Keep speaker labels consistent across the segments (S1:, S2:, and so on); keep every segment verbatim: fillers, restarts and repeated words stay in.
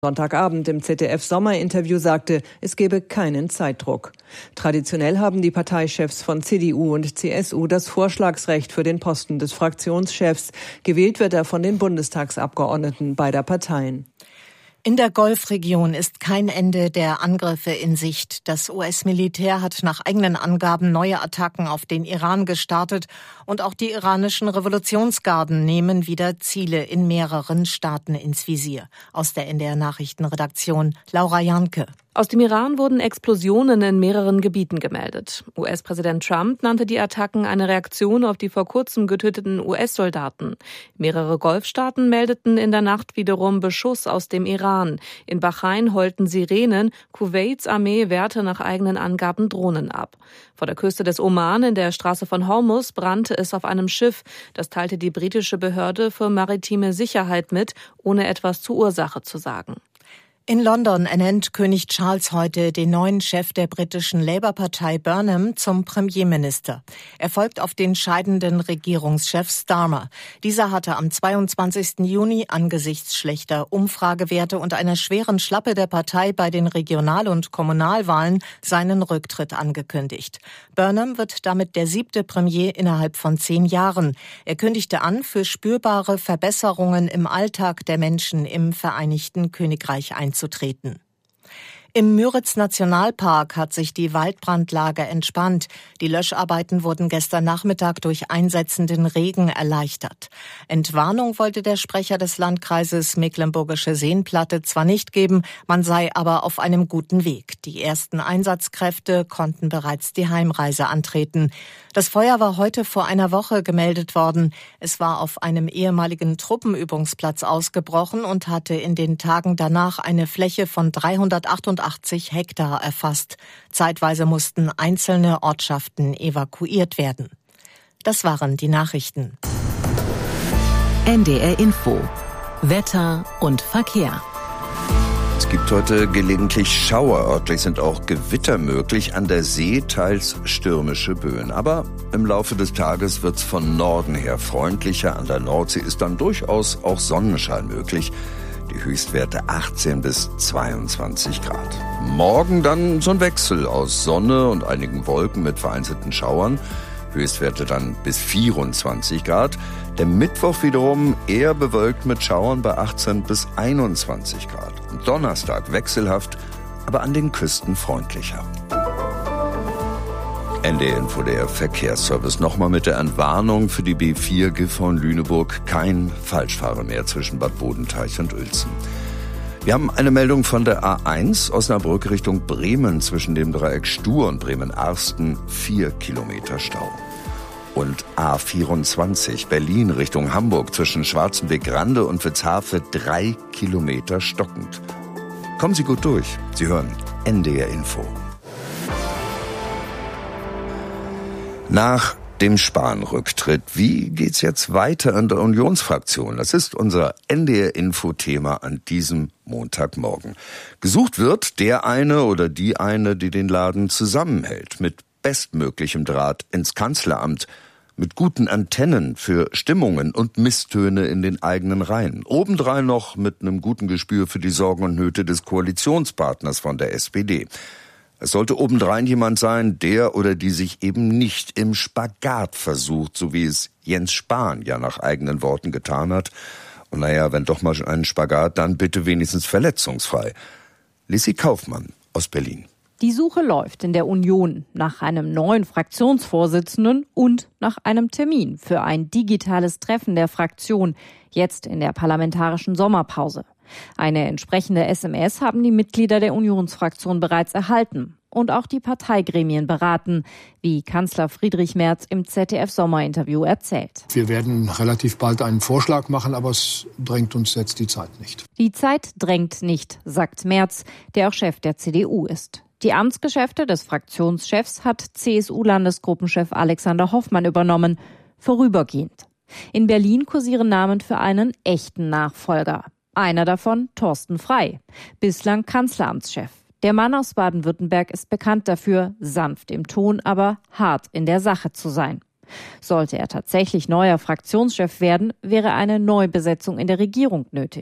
S1: Sonntagabend im Z D F-Sommerinterview sagte, es gebe keinen Zeitdruck. Traditionell haben die Parteichefs von C D U und C S U das Vorschlagsrecht für den Posten des Fraktionschefs. Gewählt wird er von den Bundestagsabgeordneten beider Parteien.
S2: In der Golfregion ist kein Ende der Angriffe in Sicht. Das U S-Militär hat nach eigenen Angaben neue Attacken auf den Iran gestartet und auch die iranischen Revolutionsgarden nehmen wieder Ziele in mehreren Staaten ins Visier. Aus der N D R-Nachrichtenredaktion Laura Janke.
S3: Aus dem Iran wurden Explosionen in mehreren Gebieten gemeldet. U S-Präsident Trump nannte die Attacken eine Reaktion auf die vor kurzem getöteten U S-Soldaten. Mehrere Golfstaaten meldeten in der Nacht wiederum Beschuss aus dem Iran. In Bahrain heulten Sirenen, Kuwaits Armee wehrte nach eigenen Angaben Drohnen ab. Vor der Küste des Oman in der Straße von Hormuz brannte es auf einem Schiff. Das teilte die britische Behörde für maritime Sicherheit mit, ohne etwas zur Ursache zu sagen.
S2: In London ernennt König Charles heute den neuen Chef der britischen Labour-Partei Burnham zum Premierminister. Er folgt auf den scheidenden Regierungschef Starmer. Dieser hatte am zweiundzwanzigsten Juni angesichts schlechter Umfragewerte und einer schweren Schlappe der Partei bei den Regional- und Kommunalwahlen seinen Rücktritt angekündigt. Burnham wird damit der siebte Premier innerhalb von zehn Jahren. Er kündigte an, für spürbare Verbesserungen im Alltag der Menschen im Vereinigten Königreich einzutreten. Einzutreten. Im Müritz-Nationalpark hat sich die Waldbrandlage entspannt. Die Löscharbeiten wurden gestern Nachmittag durch einsetzenden Regen erleichtert. Entwarnung wollte der Sprecher des Landkreises Mecklenburgische Seenplatte zwar nicht geben, man sei aber auf einem guten Weg. Die ersten Einsatzkräfte konnten bereits die Heimreise antreten. Das Feuer war heute vor einer Woche gemeldet worden. Es war auf einem ehemaligen Truppenübungsplatz ausgebrochen und hatte in den Tagen danach eine Fläche von dreihundertachtundachtzig Hektar erfasst. Zeitweise mussten einzelne Ortschaften evakuiert werden. Das waren die Nachrichten.
S4: N D R Info. Wetter und Verkehr.
S5: Es gibt heute gelegentlich Schauer, örtlich sind auch Gewitter möglich, an der See teils stürmische Böen. Aber im Laufe des Tages wird's von Norden her freundlicher, an der Nordsee ist dann durchaus auch Sonnenschein möglich. Die Höchstwerte achtzehn bis zweiundzwanzig Grad. Morgen dann so ein Wechsel aus Sonne und einigen Wolken mit vereinzelten Schauern. Höchstwerte dann bis vierundzwanzig Grad. Der Mittwoch wiederum eher bewölkt mit Schauern bei achtzehn bis einundzwanzig Grad. Und Donnerstag wechselhaft, aber an den Küsten freundlicher. N D R Info, der Verkehrsservice. Nochmal mit der Entwarnung für die B vier Gifhorn-Lüneburg. Kein Falschfahrer mehr zwischen Bad Bodenteich und Uelzen. Wir haben eine Meldung von der A eins Osnabrück Richtung Bremen zwischen dem Dreieck Stur und Bremen-Arsten. Vier Kilometer Stau. Und A vierundzwanzig Berlin Richtung Hamburg zwischen Schwarzenbeck-Rande und Witzhafe. Drei Kilometer stockend. Kommen Sie gut durch. Sie hören N D R Info. Nach dem Spahn-Rücktritt, wie geht's jetzt weiter in der Unionsfraktion? Das ist unser N D R-Info-Thema an diesem Montagmorgen. Gesucht wird der eine oder die eine, die den Laden zusammenhält, mit bestmöglichem Draht ins Kanzleramt, mit guten Antennen für Stimmungen und Misstöne in den eigenen Reihen. Obendrein noch mit einem guten Gespür für die Sorgen und Nöte des Koalitionspartners von der S P D. Es sollte obendrein jemand sein, der oder die sich eben nicht im Spagat versucht, so wie es Jens Spahn ja nach eigenen Worten getan hat. Und naja, wenn doch mal einen Spagat, dann bitte wenigstens verletzungsfrei. Lissi Kaufmann aus Berlin.
S6: Die Suche läuft in der Union nach einem neuen Fraktionsvorsitzenden und nach einem Termin für ein digitales Treffen der Fraktion, jetzt in der parlamentarischen Sommerpause. Eine entsprechende S M S haben die Mitglieder der Unionsfraktion bereits erhalten und auch die Parteigremien beraten, wie Kanzler Friedrich Merz im Z D F-Sommerinterview erzählt.
S7: Wir werden relativ bald einen Vorschlag machen, aber es drängt uns jetzt die Zeit nicht.
S6: Die Zeit drängt nicht, sagt Merz, der auch Chef der C D U ist. Die Amtsgeschäfte des Fraktionschefs hat C S U-Landesgruppenchef Alexander Hoffmann übernommen, vorübergehend. In Berlin kursieren Namen für einen echten Nachfolger. Einer davon Thorsten Frey, bislang Kanzleramtschef. Der Mann aus Baden-Württemberg ist bekannt dafür, sanft im Ton, aber hart in der Sache zu sein. Sollte er tatsächlich neuer Fraktionschef werden, wäre eine Neubesetzung in der Regierung nötig.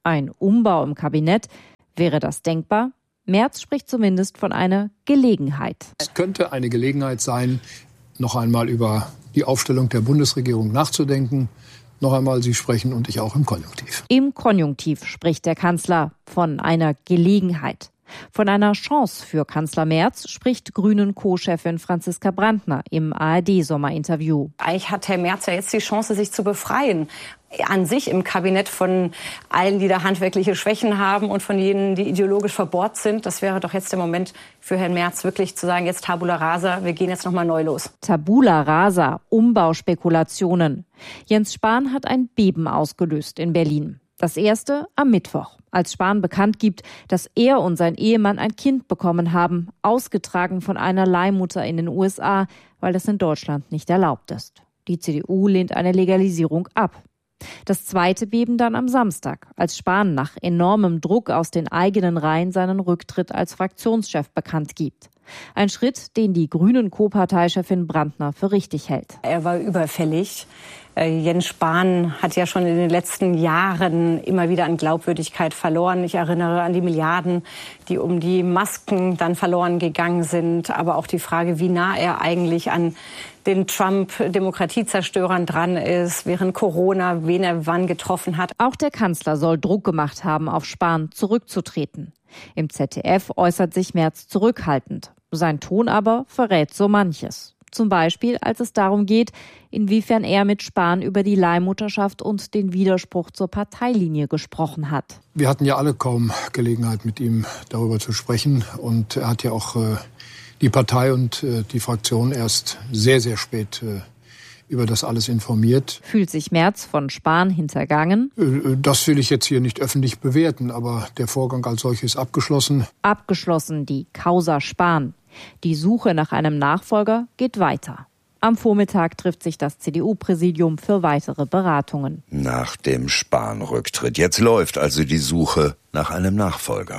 S6: Ein Umbau im Kabinett, wäre das denkbar? Merz spricht zumindest von einer Gelegenheit.
S7: Es könnte eine Gelegenheit sein, noch einmal über die Aufstellung der Bundesregierung nachzudenken. Noch einmal, Sie sprechen und ich auch im Konjunktiv.
S6: Im Konjunktiv spricht der Kanzler von einer Gelegenheit. Von einer Chance für Kanzler Merz spricht Grünen-Co-Chefin Franziska Brandner im A R D-Sommerinterview.
S8: Eigentlich hat Herr Merz ja jetzt die Chance, sich zu befreien. An sich im Kabinett von allen, die da handwerkliche Schwächen haben und von jenen, die ideologisch verbohrt sind. Das wäre doch jetzt der Moment für Herrn Merz, wirklich zu sagen, jetzt Tabula Rasa, wir gehen jetzt nochmal neu los.
S6: Tabula Rasa, Umbauspekulationen. Jens Spahn hat ein Beben ausgelöst in Berlin. Das erste am Mittwoch, als Spahn bekannt gibt, dass er und sein Ehemann ein Kind bekommen haben, ausgetragen von einer Leihmutter in den U S A, weil das in Deutschland nicht erlaubt ist. Die C D U lehnt eine Legalisierung ab. Das zweite Beben dann am Samstag, als Spahn nach enormem Druck aus den eigenen Reihen seinen Rücktritt als Fraktionschef bekannt gibt. Ein Schritt, den die Grünen-Co-Parteichefin Brandner für richtig hält.
S8: Er war überfällig. Jens Spahn hat ja schon in den letzten Jahren immer wieder an Glaubwürdigkeit verloren. Ich erinnere an die Milliarden, die um die Masken dann verloren gegangen sind. Aber auch die Frage, wie nah er eigentlich an den Trump-Demokratiezerstörern dran ist, während Corona, wen er wann getroffen hat.
S6: Auch der Kanzler soll Druck gemacht haben, auf Spahn zurückzutreten. Im Z D F äußert sich Merz zurückhaltend. Sein Ton aber verrät so manches. Zum Beispiel, als es darum geht, inwiefern er mit Spahn über die Leihmutterschaft und den Widerspruch zur Parteilinie gesprochen hat.
S7: Wir hatten ja alle kaum Gelegenheit, mit ihm darüber zu sprechen. Und er hat ja auch äh, die Partei und äh, die Fraktion erst sehr, sehr spät äh, über das alles informiert.
S6: Fühlt sich Merz von Spahn hintergangen?
S7: Äh, das will ich jetzt hier nicht öffentlich bewerten, aber der Vorgang als solches ist abgeschlossen.
S6: Abgeschlossen, die Causa Spahn. Die Suche nach einem Nachfolger geht weiter. Am Vormittag trifft sich das C D U-Präsidium für weitere Beratungen.
S5: Nach dem Spahn-Rücktritt. Jetzt läuft also die Suche nach einem Nachfolger.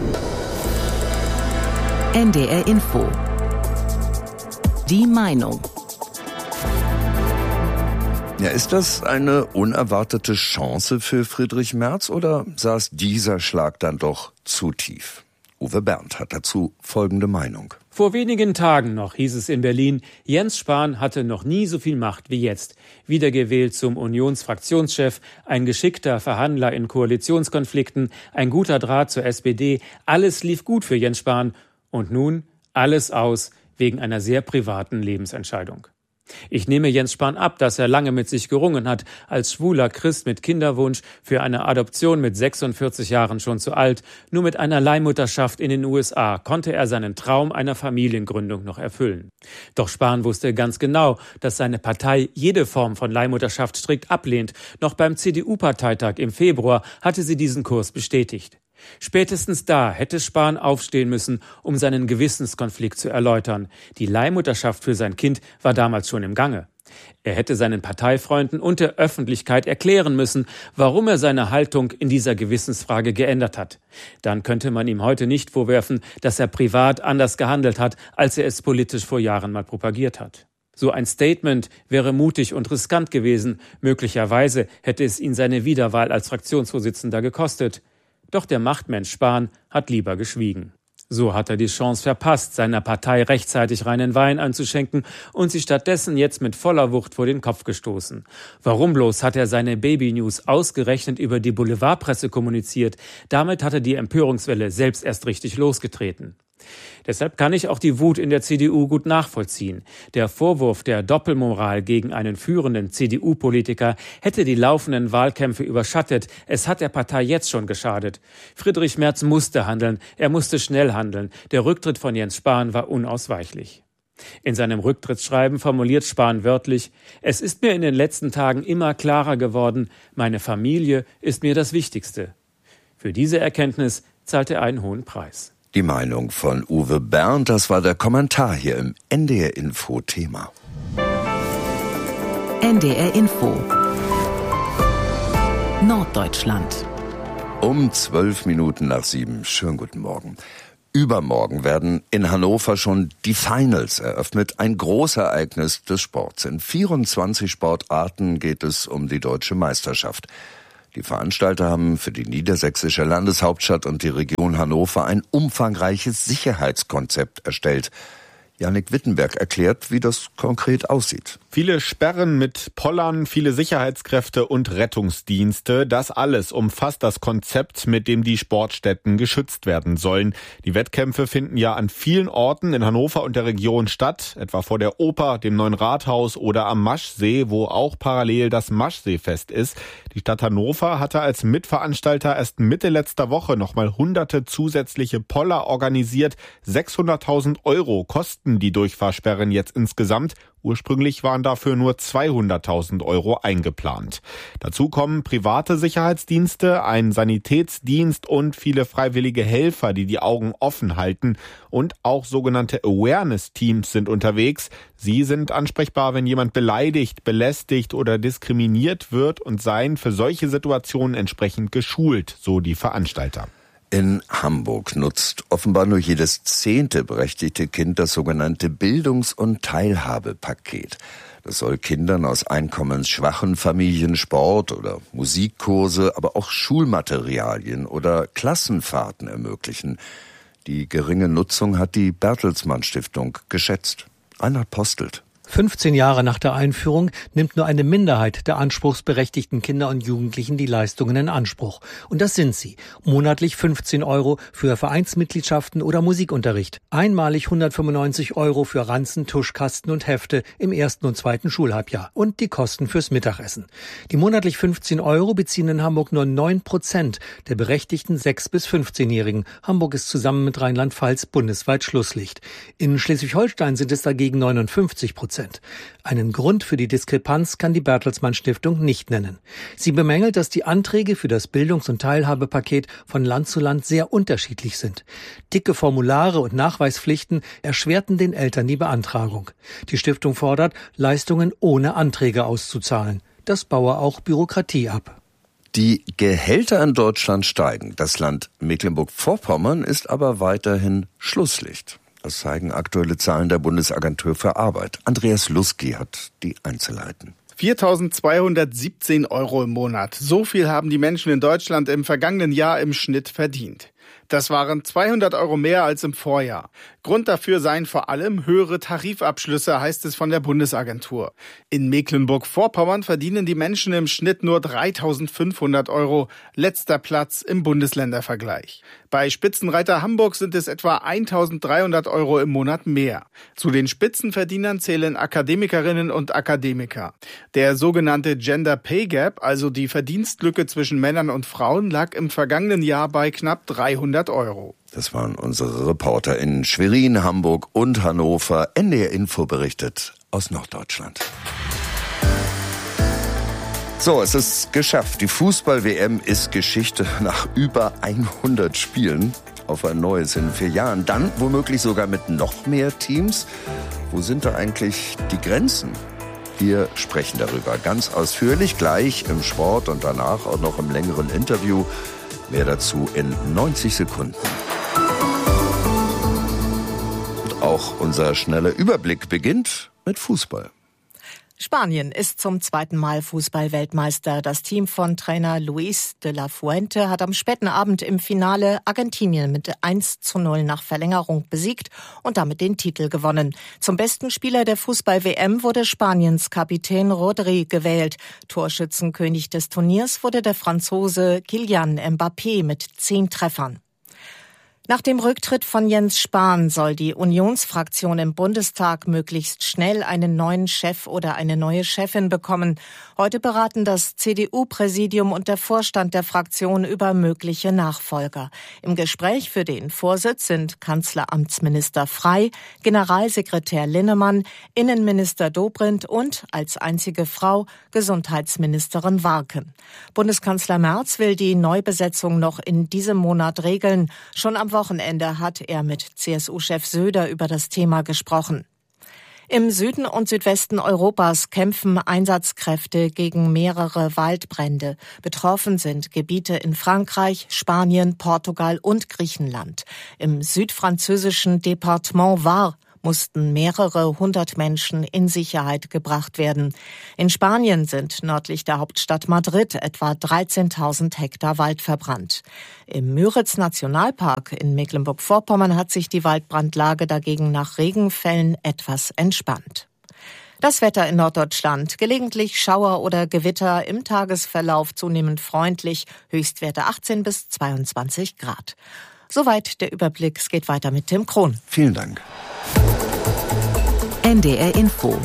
S4: N D R Info. Die Meinung.
S5: Ja, ist das eine unerwartete Chance für Friedrich Merz oder saß dieser Schlag dann doch zu tief? Uwe Berndt hat dazu folgende Meinung.
S9: Vor wenigen Tagen noch hieß es in Berlin, Jens Spahn hatte noch nie so viel Macht wie jetzt. Wiedergewählt zum Unionsfraktionschef, ein geschickter Verhandler in Koalitionskonflikten, ein guter Draht zur S P D. Alles lief gut für Jens Spahn. Und nun alles aus wegen einer sehr privaten Lebensentscheidung. Ich nehme Jens Spahn ab, dass er lange mit sich gerungen hat, als schwuler Christ mit Kinderwunsch, für eine Adoption mit sechsundvierzig Jahren schon zu alt. Nur mit einer Leihmutterschaft in den U S A konnte er seinen Traum einer Familiengründung noch erfüllen. Doch Spahn wusste ganz genau, dass seine Partei jede Form von Leihmutterschaft strikt ablehnt. Noch beim C D U-Parteitag im Februar hatte sie diesen Kurs bestätigt. Spätestens da hätte Spahn aufstehen müssen, um seinen Gewissenskonflikt zu erläutern. Die Leihmutterschaft für sein Kind war damals schon im Gange. Er hätte seinen Parteifreunden und der Öffentlichkeit erklären müssen, warum er seine Haltung in dieser Gewissensfrage geändert hat. Dann könnte man ihm heute nicht vorwerfen, dass er privat anders gehandelt hat, als er es politisch vor Jahren mal propagiert hat. So ein Statement wäre mutig und riskant gewesen. Möglicherweise hätte es ihn seine Wiederwahl als Fraktionsvorsitzender gekostet. Doch der Machtmensch Spahn hat lieber geschwiegen. So hat er die Chance verpasst, seiner Partei rechtzeitig reinen Wein einzuschenken und sie stattdessen jetzt mit voller Wucht vor den Kopf gestoßen. Warum bloß hat er seine Baby-News ausgerechnet über die Boulevardpresse kommuniziert? Damit hat er die Empörungswelle selbst erst richtig losgetreten. Deshalb kann ich auch die Wut in der C D U gut nachvollziehen. Der Vorwurf der Doppelmoral gegen einen führenden C D U-Politiker hätte die laufenden Wahlkämpfe überschattet. Es hat der Partei jetzt schon geschadet. Friedrich Merz musste handeln. Er musste schnell handeln. Der Rücktritt von Jens Spahn war unausweichlich. In seinem Rücktrittsschreiben formuliert Spahn wörtlich: Es ist mir in den letzten Tagen immer klarer geworden, meine Familie ist mir das Wichtigste. Für diese Erkenntnis zahlt er einen hohen Preis.
S5: Die Meinung von Uwe Berndt, das war der Kommentar hier im N D R Info Thema.
S4: N D R Info Norddeutschland.
S5: Um zwölf Minuten nach sieben. Schönen guten Morgen. Übermorgen werden in Hannover schon die Finals eröffnet. Ein Großereignis des Sports. In vierundzwanzig Sportarten geht es um die deutsche Meisterschaft. Die Veranstalter haben für die niedersächsische Landeshauptstadt und die Region Hannover ein umfangreiches Sicherheitskonzept erstellt. Jannik Wittenberg erklärt, wie das konkret aussieht.
S10: Viele Sperren mit Pollern, viele Sicherheitskräfte und Rettungsdienste. Das alles umfasst das Konzept, mit dem die Sportstätten geschützt werden sollen. Die Wettkämpfe finden ja an vielen Orten in Hannover und der Region statt, etwa vor der Oper, dem neuen Rathaus oder am Maschsee, wo auch parallel das Maschseefest ist. Die Stadt Hannover hatte als Mitveranstalter erst Mitte letzter Woche nochmal hunderte zusätzliche Poller organisiert. sechshunderttausend Euro kosten die Durchfahrsperren jetzt insgesamt. Ursprünglich waren dafür nur zweihunderttausend Euro eingeplant. Dazu kommen private Sicherheitsdienste, ein Sanitätsdienst und viele freiwillige Helfer, die die Augen offen halten. Und auch sogenannte Awareness-Teams sind unterwegs. Sie sind ansprechbar, wenn jemand beleidigt, belästigt oder diskriminiert wird und seien für solche Situationen entsprechend geschult, so die Veranstalter.
S5: In Hamburg nutzt offenbar nur jedes zehnte berechtigte Kind das sogenannte Bildungs- und Teilhabepaket. Das soll Kindern aus einkommensschwachen Familien Sport- oder Musikkurse, aber auch Schulmaterialien oder Klassenfahrten ermöglichen. Die geringe Nutzung hat die Bertelsmann Stiftung geschätzt. Reinhard Postelt.
S11: fünfzehn Jahre nach der Einführung nimmt nur eine Minderheit der anspruchsberechtigten Kinder und Jugendlichen die Leistungen in Anspruch. Und das sind sie. Monatlich fünfzehn Euro für Vereinsmitgliedschaften oder Musikunterricht. Einmalig hundertfünfundneunzig Euro für Ranzen, Tuschkasten und Hefte im ersten und zweiten Schulhalbjahr. Und die Kosten fürs Mittagessen. Die monatlich fünfzehn Euro beziehen in Hamburg nur neun Prozent der berechtigten sechs- bis fünfzehnjährigen. Hamburg ist zusammen mit Rheinland-Pfalz bundesweit Schlusslicht. In Schleswig-Holstein sind es dagegen neunundfünfzig Prozent. Einen Grund für die Diskrepanz kann die Bertelsmann Stiftung nicht nennen. Sie bemängelt, dass die Anträge für das Bildungs- und Teilhabepaket von Land zu Land sehr unterschiedlich sind. Dicke Formulare und Nachweispflichten erschwerten den Eltern die Beantragung. Die Stiftung fordert, Leistungen ohne Anträge auszuzahlen. Das baue auch Bürokratie ab.
S5: Die Gehälter in Deutschland steigen. Das Land Mecklenburg-Vorpommern ist aber weiterhin Schlusslicht. Das zeigen aktuelle Zahlen der Bundesagentur für Arbeit. Andreas Lusky hat die Einzelheiten.
S12: viertausendzweihundertsiebzehn Euro im Monat. So viel haben die Menschen in Deutschland im vergangenen Jahr im Schnitt verdient. Das waren zweihundert Euro mehr als im Vorjahr. Grund dafür seien vor allem höhere Tarifabschlüsse, heißt es von der Bundesagentur. In Mecklenburg-Vorpommern verdienen die Menschen im Schnitt nur dreitausendfünfhundert Euro, letzter Platz im Bundesländervergleich. Bei Spitzenreiter Hamburg sind es etwa eintausenddreihundert Euro im Monat mehr. Zu den Spitzenverdienern zählen Akademikerinnen und Akademiker. Der sogenannte Gender Pay Gap, also die Verdienstlücke zwischen Männern und Frauen, lag im vergangenen Jahr bei knapp dreihundert Euro.
S5: Das waren unsere Reporter in Schwerin, Hamburg und Hannover. N D R Info berichtet aus Norddeutschland. So, es ist geschafft. Die Fußball-W M ist Geschichte nach über hundert Spielen. Auf ein neues in vier Jahren. Dann womöglich sogar mit noch mehr Teams. Wo sind da eigentlich die Grenzen? Wir sprechen darüber ganz ausführlich, gleich im Sport und danach auch noch im längeren Interview. Mehr dazu in neunzig Sekunden. Und auch unser schneller Überblick beginnt mit Fußball.
S2: Spanien ist zum zweiten Mal Fußball-Weltmeister. Das Team von Trainer Luis de la Fuente hat am späten Abend im Finale Argentinien mit eins zu null nach Verlängerung besiegt und damit den Titel gewonnen. Zum besten Spieler der Fußball-W M wurde Spaniens Kapitän Rodri gewählt. Torschützenkönig des Turniers wurde der Franzose Kylian Mbappé mit zehn Treffern. Nach dem Rücktritt von Jens Spahn soll die Unionsfraktion im Bundestag möglichst schnell einen neuen Chef oder eine neue Chefin bekommen. Heute beraten das C D U-Präsidium und der Vorstand der Fraktion über mögliche Nachfolger. Im Gespräch für den Vorsitz sind Kanzleramtsminister Frey, Generalsekretär Linnemann, Innenminister Dobrindt und als einzige Frau Gesundheitsministerin Warken. Bundeskanzler Merz will die Neubesetzung noch in diesem Monat regeln. Schon am Wochenende hat er mit C S U-Chef Söder über das Thema gesprochen. Im Süden und Südwesten Europas kämpfen Einsatzkräfte gegen mehrere Waldbrände. Betroffen sind Gebiete in Frankreich, Spanien, Portugal und Griechenland. Im südfranzösischen Departement Var mussten mehrere hundert Menschen in Sicherheit gebracht werden. In Spanien sind nördlich der Hauptstadt Madrid etwa dreizehntausend Hektar Wald verbrannt. Im Müritz-Nationalpark in Mecklenburg-Vorpommern hat sich die Waldbrandlage dagegen nach Regenfällen etwas entspannt. Das Wetter in Norddeutschland. Gelegentlich Schauer oder Gewitter, im Tagesverlauf zunehmend freundlich, Höchstwerte achtzehn bis zweiundzwanzig Grad. Soweit der Überblick. Es geht weiter mit Tim Krohn.
S5: Vielen Dank.
S4: N D R Info.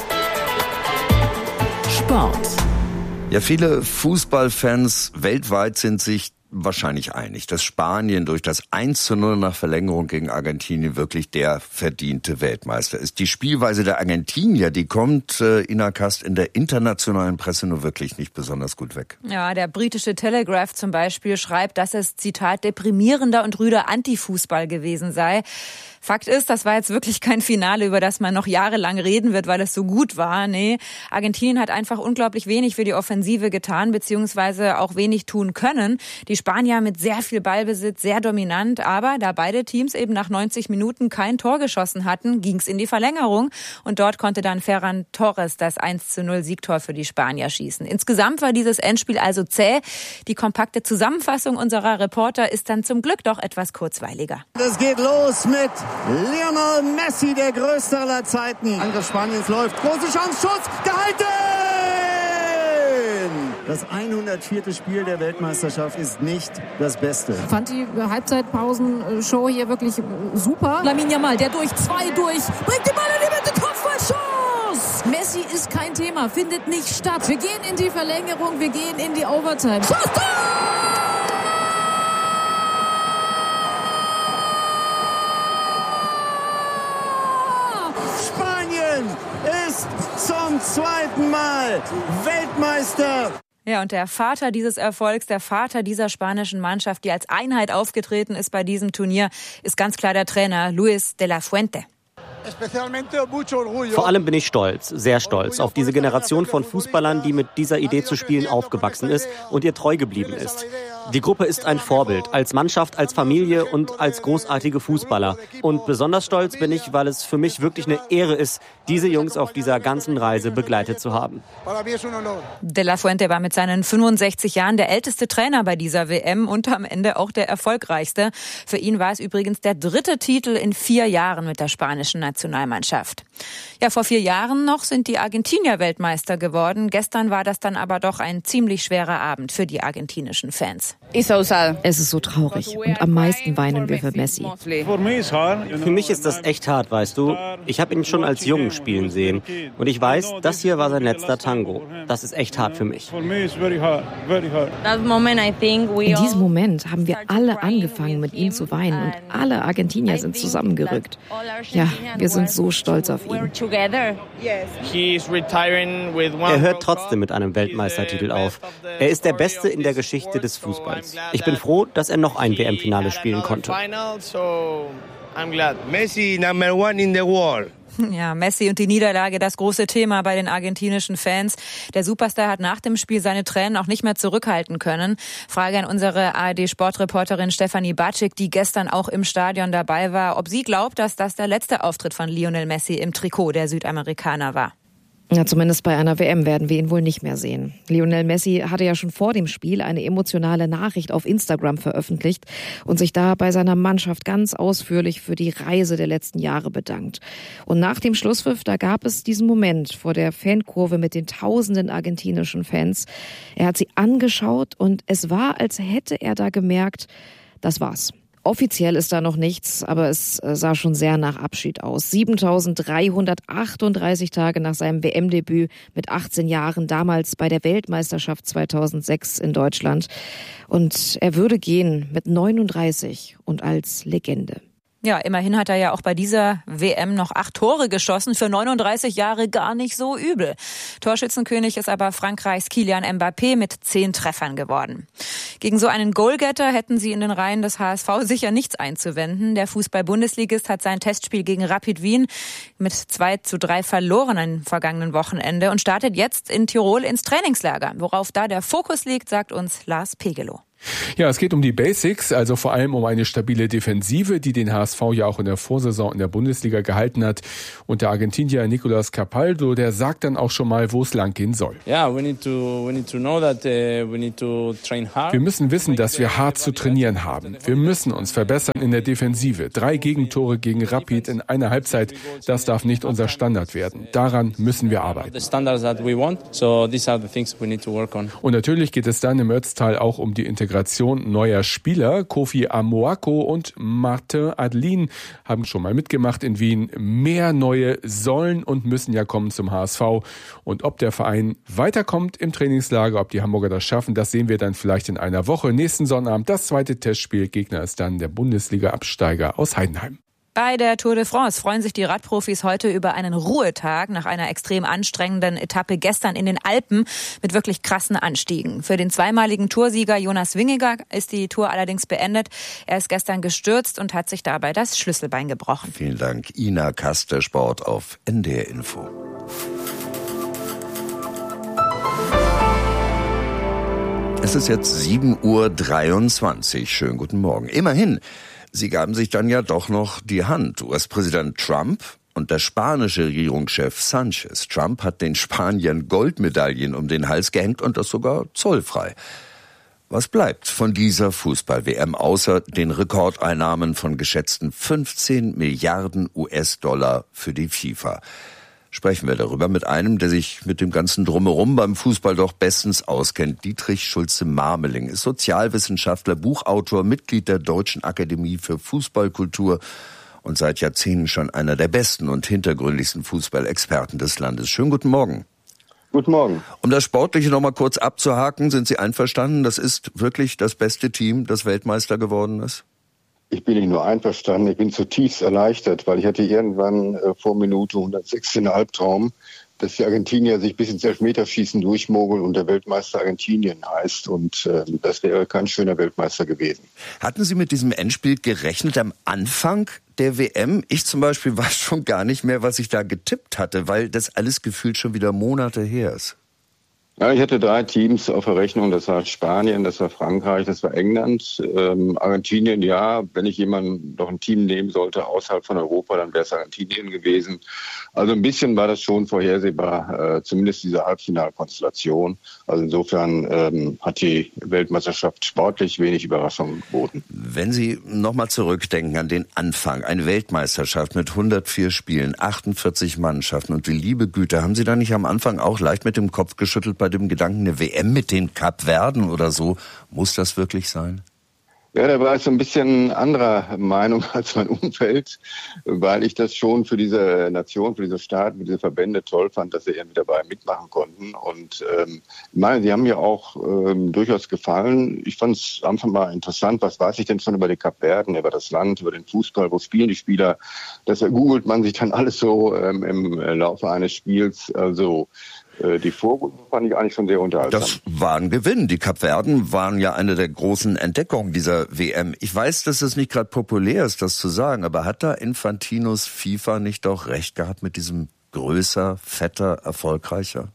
S4: Sport.
S5: Ja, viele Fußballfans weltweit sind sich wahrscheinlich einig, dass Spanien durch das eins zu null nach Verlängerung gegen Argentinien wirklich der verdiente Weltmeister ist. Die Spielweise der Argentinier, die kommt, äh, Ina Kast, in der internationalen Presse nur wirklich nicht besonders gut weg.
S13: Ja, der britische Telegraph zum Beispiel schreibt, dass es, Zitat, deprimierender und rüder Antifußball gewesen sei. Fakt ist, das war jetzt wirklich kein Finale, über das man noch jahrelang reden wird, weil es so gut war. Nee, Argentinien hat einfach unglaublich wenig für die Offensive getan, beziehungsweise auch wenig tun können. Die Spanier mit sehr viel Ballbesitz, sehr dominant, aber da beide Teams eben nach neunzig Minuten kein Tor geschossen hatten, ging's in die Verlängerung und dort konnte dann Ferran Torres das eins zu null Siegtor für die Spanier schießen. Insgesamt war dieses Endspiel also zäh. Die kompakte Zusammenfassung unserer Reporter ist dann zum Glück doch etwas kurzweiliger.
S14: Es geht los mit Lionel Messi, der größte aller Zeiten. Angriff Spaniens läuft. Große Chance, Schuss, gehalten! Das hundertvierte Spiel der Weltmeisterschaft ist nicht das Beste.
S15: Ich fand die Halbzeitpausenshow hier wirklich super. Lamine Yamal, der durch zwei durch, bringt den Ball in die Mitte, Kopfballschuss! Messi ist kein Thema, findet nicht statt. Wir gehen in die Verlängerung, wir gehen in die Overtime. Schuss, Tor!
S14: Ist zum zweiten Mal Weltmeister.
S13: Ja, und der Vater dieses Erfolgs, der Vater dieser spanischen Mannschaft, die als Einheit aufgetreten ist bei diesem Turnier, ist ganz klar der Trainer Luis de la Fuente.
S16: Vor allem bin ich stolz, sehr stolz auf diese Generation von Fußballern, die mit dieser Idee zu spielen aufgewachsen ist und ihr treu geblieben ist. Die Gruppe ist ein Vorbild, als Mannschaft, als Familie und als großartige Fußballer. Und besonders stolz bin ich, weil es für mich wirklich eine Ehre ist, diese Jungs auf dieser ganzen Reise begleitet zu haben.
S13: De la Fuente war mit seinen fünfundsechzig Jahren der älteste Trainer bei dieser W M und am Ende auch der erfolgreichste. Für ihn war es übrigens der dritte Titel in vier Jahren mit der spanischen Nationalmannschaft. Ja, vor vier Jahren noch sind die Argentinier Weltmeister geworden. Gestern war das dann aber doch ein ziemlich schwerer Abend für die argentinischen Fans.
S17: Es ist so traurig und am meisten weinen wir für Messi.
S16: Für mich ist das echt hart, weißt du. Ich habe ihn schon als Jungen spielen sehen und ich weiß, das hier war sein letzter Tango. Das ist echt hart für mich.
S17: In diesem Moment haben wir alle angefangen, mit ihm zu weinen und alle Argentinier sind zusammengerückt. Ja, wir sind so stolz auf ihn.
S16: Er hört trotzdem mit einem Weltmeistertitel auf. Er ist der Beste in der Geschichte des Fußballs. Ich bin froh, dass er noch ein W M-Finale spielen konnte.
S14: Messi, number one in the world.
S13: Ja, Messi und die Niederlage, das große Thema bei den argentinischen Fans. Der Superstar hat nach dem Spiel seine Tränen auch nicht mehr zurückhalten können. Frage an unsere A R D-Sportreporterin Stefanie Batschik, die gestern auch im Stadion dabei war, ob sie glaubt, dass das der letzte Auftritt von Lionel Messi im Trikot der Südamerikaner war.
S17: Ja, zumindest bei einer W M werden wir ihn wohl nicht mehr sehen. Lionel Messi hatte ja schon vor dem Spiel eine emotionale Nachricht auf Instagram veröffentlicht und sich da bei seiner Mannschaft ganz ausführlich für die Reise der letzten Jahre bedankt. Und nach dem Schlusspfiff, da gab es diesen Moment vor der Fankurve mit den tausenden argentinischen Fans. Er hat sie angeschaut und es war, als hätte er da gemerkt, das war's. Offiziell ist da noch nichts, aber es sah schon sehr nach Abschied aus. siebentausenddreihundertachtunddreißig Tage nach seinem W M-Debüt mit achtzehn Jahren, damals bei der Weltmeisterschaft zweitausendsechs in Deutschland. Und er würde gehen mit neununddreißig und als Legende.
S13: Ja, immerhin hat er ja auch bei dieser W M noch acht Tore geschossen. Für neununddreißig Jahre gar nicht so übel. Torschützenkönig ist aber Frankreichs Kylian Mbappé mit zehn Treffern geworden. Gegen so einen Goalgetter hätten sie in den Reihen des H S V sicher nichts einzuwenden. Der Fußball-Bundesligist hat sein Testspiel gegen Rapid Wien mit zwei zu drei verloren am vergangenen Wochenende und startet jetzt in Tirol ins Trainingslager. Worauf da der Fokus liegt, sagt uns Lars Pegelow.
S18: Ja, es geht um die Basics, also vor allem um eine stabile Defensive, die den H S V ja auch in der Vorsaison in der Bundesliga gehalten hat. Und der Argentinier Nicolás Capaldo, der sagt dann auch schon mal, wo es lang gehen soll.
S19: Yeah, we need to, we need to know that, uh, we need to train hard.
S18: Wir müssen wissen, dass wir hart zu trainieren haben. Wir müssen uns verbessern in der Defensive. Drei Gegentore gegen Rapid in einer Halbzeit, das darf nicht unser Standard werden. Daran müssen wir arbeiten. Und natürlich geht es dann im Ötztal auch um die Integration neuer Spieler. Kofi Amoako und Martin Adlin haben schon mal mitgemacht in Wien. Mehr neue sollen und müssen ja kommen zum H S V. Und ob der Verein weiterkommt im Trainingslager, ob die Hamburger das schaffen, das sehen wir dann vielleicht in einer Woche. Nächsten Sonnabend das zweite Testspiel. Gegner ist dann der Bundesliga-Absteiger aus Heidenheim.
S13: Bei der Tour de France freuen sich die Radprofis heute über einen Ruhetag nach einer extrem anstrengenden Etappe gestern in den Alpen mit wirklich krassen Anstiegen. Für den zweimaligen Toursieger Jonas Vingegaard ist die Tour allerdings beendet. Er ist gestern gestürzt und hat sich dabei das Schlüsselbein gebrochen.
S5: Vielen Dank, Ina Kaster, Sport auf N D R Info. Es ist jetzt sieben Uhr dreiundzwanzig. Schönen guten Morgen. Immerhin. Sie gaben sich dann ja doch noch die Hand. U S-Präsident Trump und der spanische Regierungschef Sanchez. Trump hat den Spaniern Goldmedaillen um den Hals gehängt und das sogar zollfrei. Was bleibt von dieser Fußball-W M außer den Rekordeinnahmen von geschätzten fünfzehn Milliarden U S-Dollar für die FIFA? Sprechen wir darüber mit einem, der sich mit dem ganzen Drumherum beim Fußball doch bestens auskennt. Dietrich Schulze-Marmeling ist Sozialwissenschaftler, Buchautor, Mitglied der Deutschen Akademie für Fußballkultur und seit Jahrzehnten schon einer der besten und hintergründigsten Fußballexperten des Landes. Schönen guten Morgen.
S20: Guten Morgen.
S5: Um das Sportliche noch mal kurz abzuhaken, sind Sie einverstanden? Das ist wirklich das beste Team, das Weltmeister geworden ist?
S20: Ich bin nicht nur einverstanden, ich bin zutiefst erleichtert, weil ich hatte irgendwann äh, vor Minute hundertsechs den Albtraum, dass die Argentinier sich bis ins Elfmeterschießen durchmogeln und der Weltmeister Argentinien heißt. Und äh, das wäre kein schöner Weltmeister gewesen.
S5: Hatten Sie mit diesem Endspiel gerechnet am Anfang der W M? Ich zum Beispiel weiß schon gar nicht mehr, was ich da getippt hatte, weil das alles gefühlt schon wieder Monate her ist.
S20: Ja, ich hatte drei Teams auf der Rechnung. Das war Spanien, das war Frankreich, das war England. Ähm, Argentinien, ja, wenn ich jemanden noch ein Team nehmen sollte außerhalb von Europa, dann wäre es Argentinien gewesen. Also ein bisschen war das schon vorhersehbar, äh, zumindest diese Halbfinalkonstellation. Also insofern ähm, hat die Weltmeisterschaft sportlich wenig Überraschungen geboten.
S5: Wenn Sie nochmal zurückdenken an den Anfang, eine Weltmeisterschaft mit hundertvier Spielen, achtundvierzig Mannschaften und die liebe Güte, haben Sie da nicht am Anfang auch leicht mit dem Kopf geschüttelt bei dem Gedanken, eine W M mit den Kapverden oder so, muss das wirklich sein?
S20: Ja, da war ich so ein bisschen anderer Meinung als mein Umfeld, weil ich das schon für diese Nation, für diese Staaten, für diese Verbände toll fand, dass sie irgendwie dabei mitmachen konnten. Und ähm, ich meine, sie haben mir auch ähm, durchaus gefallen. Ich fand es am Anfang mal interessant, was weiß ich denn schon über die Kapverden, über das Land, über den Fußball, wo spielen die Spieler? Das googelt man sich dann alles so ähm, im Laufe eines Spiels. Also die Vorrunden fand ich eigentlich schon sehr unterhaltsam.
S5: Das war ein Gewinn. Die Kapverden waren ja eine der großen Entdeckungen dieser W M. Ich weiß, dass es nicht gerade populär ist, das zu sagen, aber hat da Infantinos FIFA nicht doch recht gehabt mit diesem größer, fetter, erfolgreicher?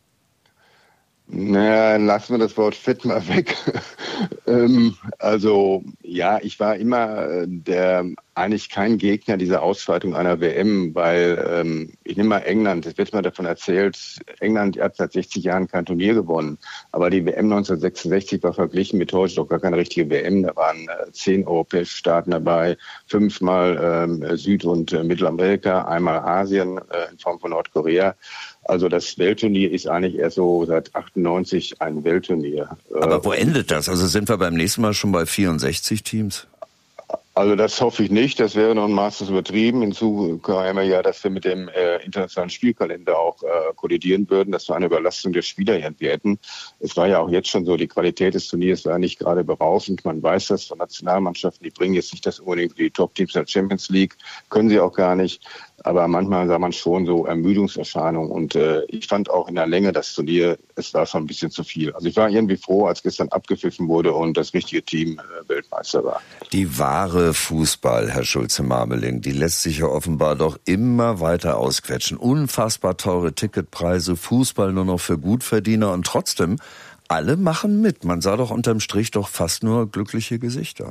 S20: Naja, lassen wir das Wort fett mal weg. ähm, also ja, ich war immer der eigentlich kein Gegner dieser Ausweitung einer W M, weil ähm, ich nehme mal England, es wird mal davon erzählt, England hat seit sechzig Jahren kein Turnier gewonnen, aber die W M neunzehnhundertsechsundsechzig war verglichen mit heute doch gar keine richtige W M, da waren äh, zehn europäische Staaten dabei, fünfmal ähm, Süd- und äh, Mittelamerika, einmal Asien äh, in Form von Nordkorea. Also das Weltturnier ist eigentlich erst so seit achtundneunzig ein Weltturnier.
S5: Aber wo endet das? Also sind wir beim nächsten Mal schon bei vierundsechzig Teams?
S20: Also das hoffe ich nicht, das wäre noch ein Maßes übertrieben. Hinzu käme ja, dass wir mit dem äh, internationalen Spielkalender auch äh, kollidieren würden, dass wir eine Überlastung der Spieler irgendwie hätten. Es war ja auch jetzt schon so, die Qualität des Turniers war nicht gerade berauschend. Man weiß das von Nationalmannschaften, die bringen jetzt nicht das unbedingt für die Top-Teams der Champions League, können sie auch gar nicht. Aber manchmal sah man schon so Ermüdungserscheinungen. Und äh, ich fand auch in der Länge das Turnier, es war schon ein bisschen zu viel. Also ich war irgendwie froh, als gestern abgepfiffen wurde und das richtige Team äh, Weltmeister war.
S5: Die wahre Fußball, Herr Schulze-Marmeling, die lässt sich ja offenbar doch immer weiter ausquetschen. Unfassbar teure Ticketpreise, Fußball nur noch für Gutverdiener und trotzdem alle machen mit. Man sah doch unterm Strich doch fast nur glückliche Gesichter.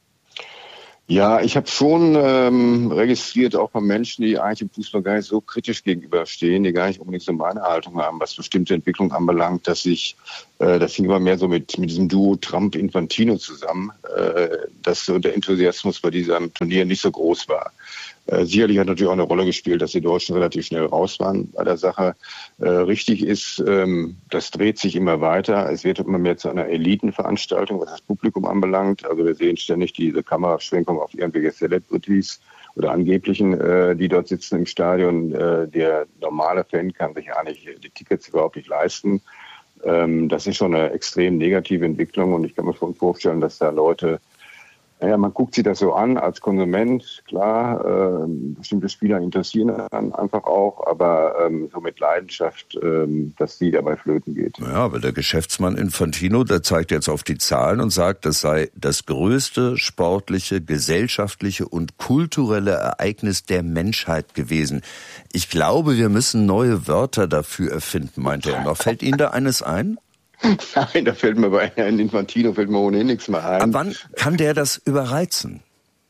S20: Ja, ich habe schon ähm, registriert, auch bei Menschen, die eigentlich im Fußball gar nicht so kritisch gegenüberstehen, die gar nicht unbedingt so meine Haltung haben, was bestimmte Entwicklungen anbelangt, dass ich, äh, das hing immer mehr so mit, mit diesem Duo Trump-Infantino zusammen, äh, dass so der Enthusiasmus bei diesem Turnier nicht so groß war. Äh, sicherlich hat natürlich auch eine Rolle gespielt, dass die Deutschen relativ schnell raus waren bei der Sache. Äh, richtig ist, ähm, das dreht sich immer weiter. Es wird immer mehr zu einer Elitenveranstaltung, was das Publikum anbelangt. Also wir sehen ständig diese Kameraschwenkung auf irgendwelche Celebrities oder Angeblichen, äh, die dort sitzen im Stadion. Äh, der normale Fan kann sich eigentlich die Tickets überhaupt nicht leisten. Ähm, das ist schon eine extrem negative Entwicklung und ich kann mir schon vorstellen, dass da Leute Ja, man guckt sich das so an als Konsument, klar, äh, bestimmte Spieler interessieren dann einfach auch, aber ähm, so mit Leidenschaft, ähm, dass die dabei flöten geht.
S5: Ja, aber der Geschäftsmann Infantino, der zeigt jetzt auf die Zahlen und sagt, das sei das größte sportliche, gesellschaftliche und kulturelle Ereignis der Menschheit gewesen. Ich glaube, wir müssen neue Wörter dafür erfinden, meinte er noch. Fällt Ihnen da eines ein?
S20: Nein, da fällt mir bei Herrn Infantino fällt mir ohnehin nichts mehr ein.
S5: Aber wann kann der das überreizen?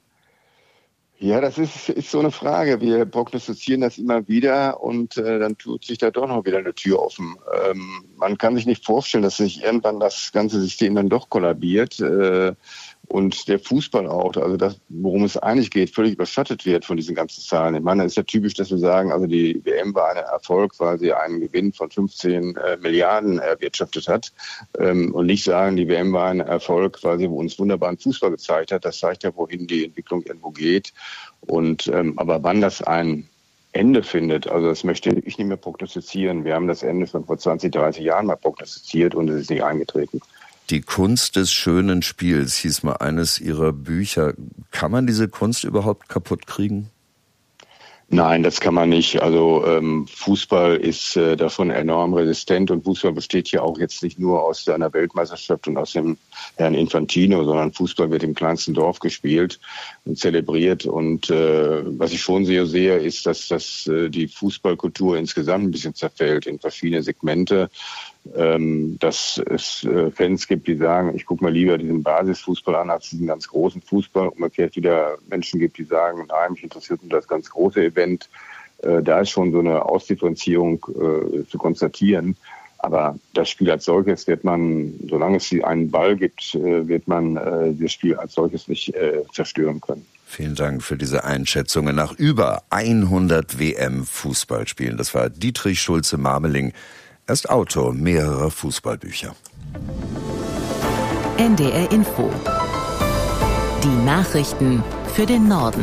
S20: Ja, das ist, ist so eine Frage. Wir prognostizieren das immer wieder und äh, dann tut sich da doch noch wieder eine Tür offen. Ähm, man kann sich nicht vorstellen, dass sich irgendwann das ganze System dann doch kollabiert äh, und der Fußball auch, also das, worum es eigentlich geht, völlig überschattet wird von diesen ganzen Zahlen. Ich meine, es ist ja typisch, dass wir sagen, also die W M war ein Erfolg, weil sie einen Gewinn von fünfzehn äh, Milliarden erwirtschaftet hat ähm, und nicht sagen, die W M war ein Erfolg, weil sie uns wunderbaren Fußball gezeigt hat. Das zeigt ja, wohin die Entwicklung irgendwo geht. Und ähm, aber wann das ein Ende findet, also das möchte ich nicht mehr prognostizieren. Wir haben das Ende schon vor zwanzig, dreißig Jahren mal prognostiziert und es ist nicht eingetreten.
S5: Die Kunst des schönen Spiels hieß mal eines Ihrer Bücher. Kann man diese Kunst überhaupt kaputt kriegen?
S20: Nein, das kann man nicht. Also ähm, Fußball ist äh, davon enorm resistent und Fußball besteht ja auch jetzt nicht nur aus einer Weltmeisterschaft und aus dem Herrn Infantino, sondern Fußball wird im kleinsten Dorf gespielt und zelebriert. Und äh, was ich schon sehr sehe, ist, dass, dass äh, die Fußballkultur insgesamt ein bisschen zerfällt in verschiedene Segmente. Ähm, dass es äh, Fans gibt, die sagen, ich gucke mal lieber diesen Basisfußball an als diesen ganz großen Fußball. Umgekehrt wieder Menschen gibt, die sagen, nein, mich interessiert nur das ganz große Event. Äh, da ist schon so eine Ausdifferenzierung äh, zu konstatieren. Aber das Spiel als solches wird man, solange es einen Ball gibt, äh, wird man äh, das Spiel als solches nicht äh, zerstören können.
S5: Vielen Dank für diese Einschätzungen nach über hundert W M-Fußballspielen. Das war Dietrich Schulze-Marmeling. Er ist Autor mehrerer Fußballbücher.
S4: N D R Info. Die Nachrichten für den Norden.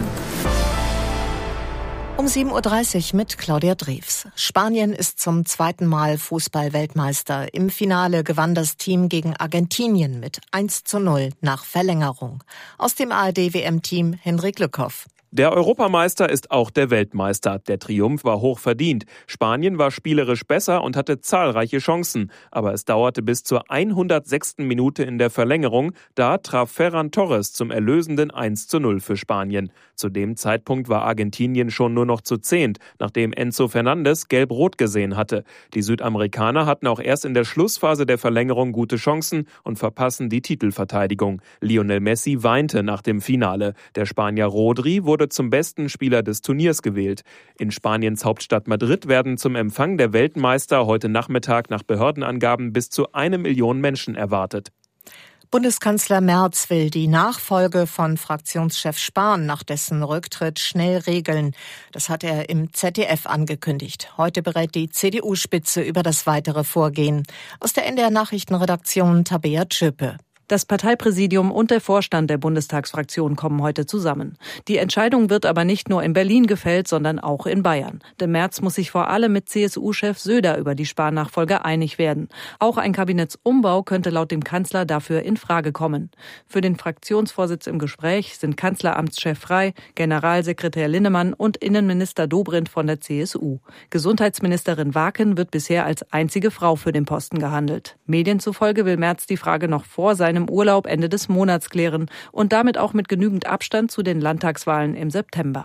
S2: Um sieben Uhr dreißig mit Claudia Drews. Spanien ist zum zweiten Mal Fußball-Weltmeister. Im Finale gewann das Team gegen Argentinien mit eins zu null nach Verlängerung. Aus dem A R D-W M-Team Henrik Lückhoff.
S21: Der Europameister ist auch der Weltmeister. Der Triumph war hoch verdient. Spanien war spielerisch besser und hatte zahlreiche Chancen. Aber es dauerte bis zur hundertsechsten Minute in der Verlängerung. Da traf Ferran Torres zum erlösenden eins zu null für Spanien. Zu dem Zeitpunkt war Argentinien schon nur noch zu zehnt, nachdem Enzo Fernandes gelb-rot gesehen hatte. Die Südamerikaner hatten auch erst in der Schlussphase der Verlängerung gute Chancen und verpassen die Titelverteidigung. Lionel Messi weinte nach dem Finale. Der Spanier Rodri wurde zum besten Spieler des Turniers gewählt. In Spaniens Hauptstadt Madrid werden zum Empfang der Weltmeister heute Nachmittag nach Behördenangaben bis zu eine Million Menschen erwartet.
S2: Bundeskanzler Merz will die Nachfolge von Fraktionschef Spahn nach dessen Rücktritt schnell regeln. Das hat er im Z D F angekündigt. Heute berät die C D U-Spitze über das weitere Vorgehen. Aus der N D R-Nachrichtenredaktion Tabea Tschöpe.
S3: Das Parteipräsidium und der Vorstand der Bundestagsfraktion kommen heute zusammen. Die Entscheidung wird aber nicht nur in Berlin gefällt, sondern auch in Bayern. Denn Merz muss sich vor allem mit C S U-Chef Söder über die Spahn-Nachfolge einig werden. Auch ein Kabinettsumbau könnte laut dem Kanzler dafür in Frage kommen. Für den Fraktionsvorsitz im Gespräch sind Kanzleramtschef Frey, Generalsekretär Linnemann und Innenminister Dobrindt von der C S U. Gesundheitsministerin Waken wird bisher als einzige Frau für den Posten gehandelt. Medien zufolge will Merz die Frage noch vor seinem im Urlaub Ende des Monats klären und damit auch mit genügend Abstand zu den Landtagswahlen im September.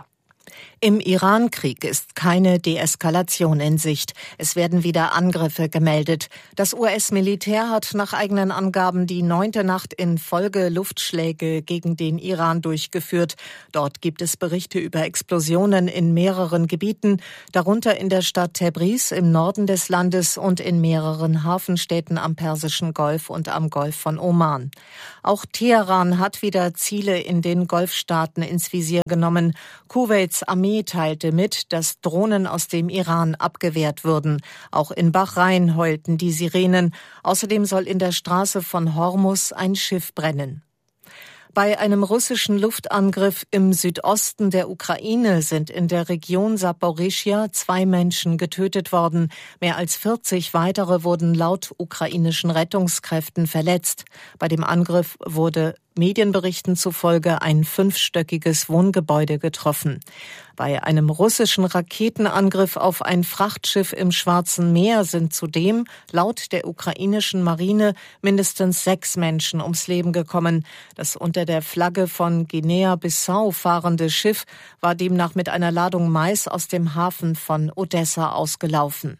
S2: Im Iran-Krieg ist keine Deeskalation in Sicht. Es werden wieder Angriffe gemeldet. Das U S-Militär hat nach eigenen Angaben die neunte Nacht in Folge Luftschläge gegen den Iran durchgeführt. Dort gibt es Berichte über Explosionen in mehreren Gebieten, darunter in der Stadt Tabriz im Norden des Landes und in mehreren Hafenstädten am Persischen Golf und am Golf von Oman. Auch Teheran hat wieder Ziele in den Golfstaaten ins Visier genommen. Kuwaits Armee teilte mit, dass Drohnen aus dem Iran abgewehrt würden. Auch in Bahrain heulten die Sirenen. Außerdem soll in der Straße von Hormuz ein Schiff brennen. Bei einem russischen Luftangriff im Südosten der Ukraine sind in der Region Saporischschja zwei Menschen getötet worden. Mehr als vierzig weitere wurden laut ukrainischen Rettungskräften verletzt. Bei dem Angriff wurde Medienberichten zufolge ein fünfstöckiges Wohngebäude getroffen. Bei einem russischen Raketenangriff auf ein Frachtschiff im Schwarzen Meer sind zudem laut der ukrainischen Marine mindestens sechs Menschen ums Leben gekommen. Das unter der Flagge von Guinea-Bissau fahrende Schiff war demnach mit einer Ladung Mais aus dem Hafen von Odessa ausgelaufen.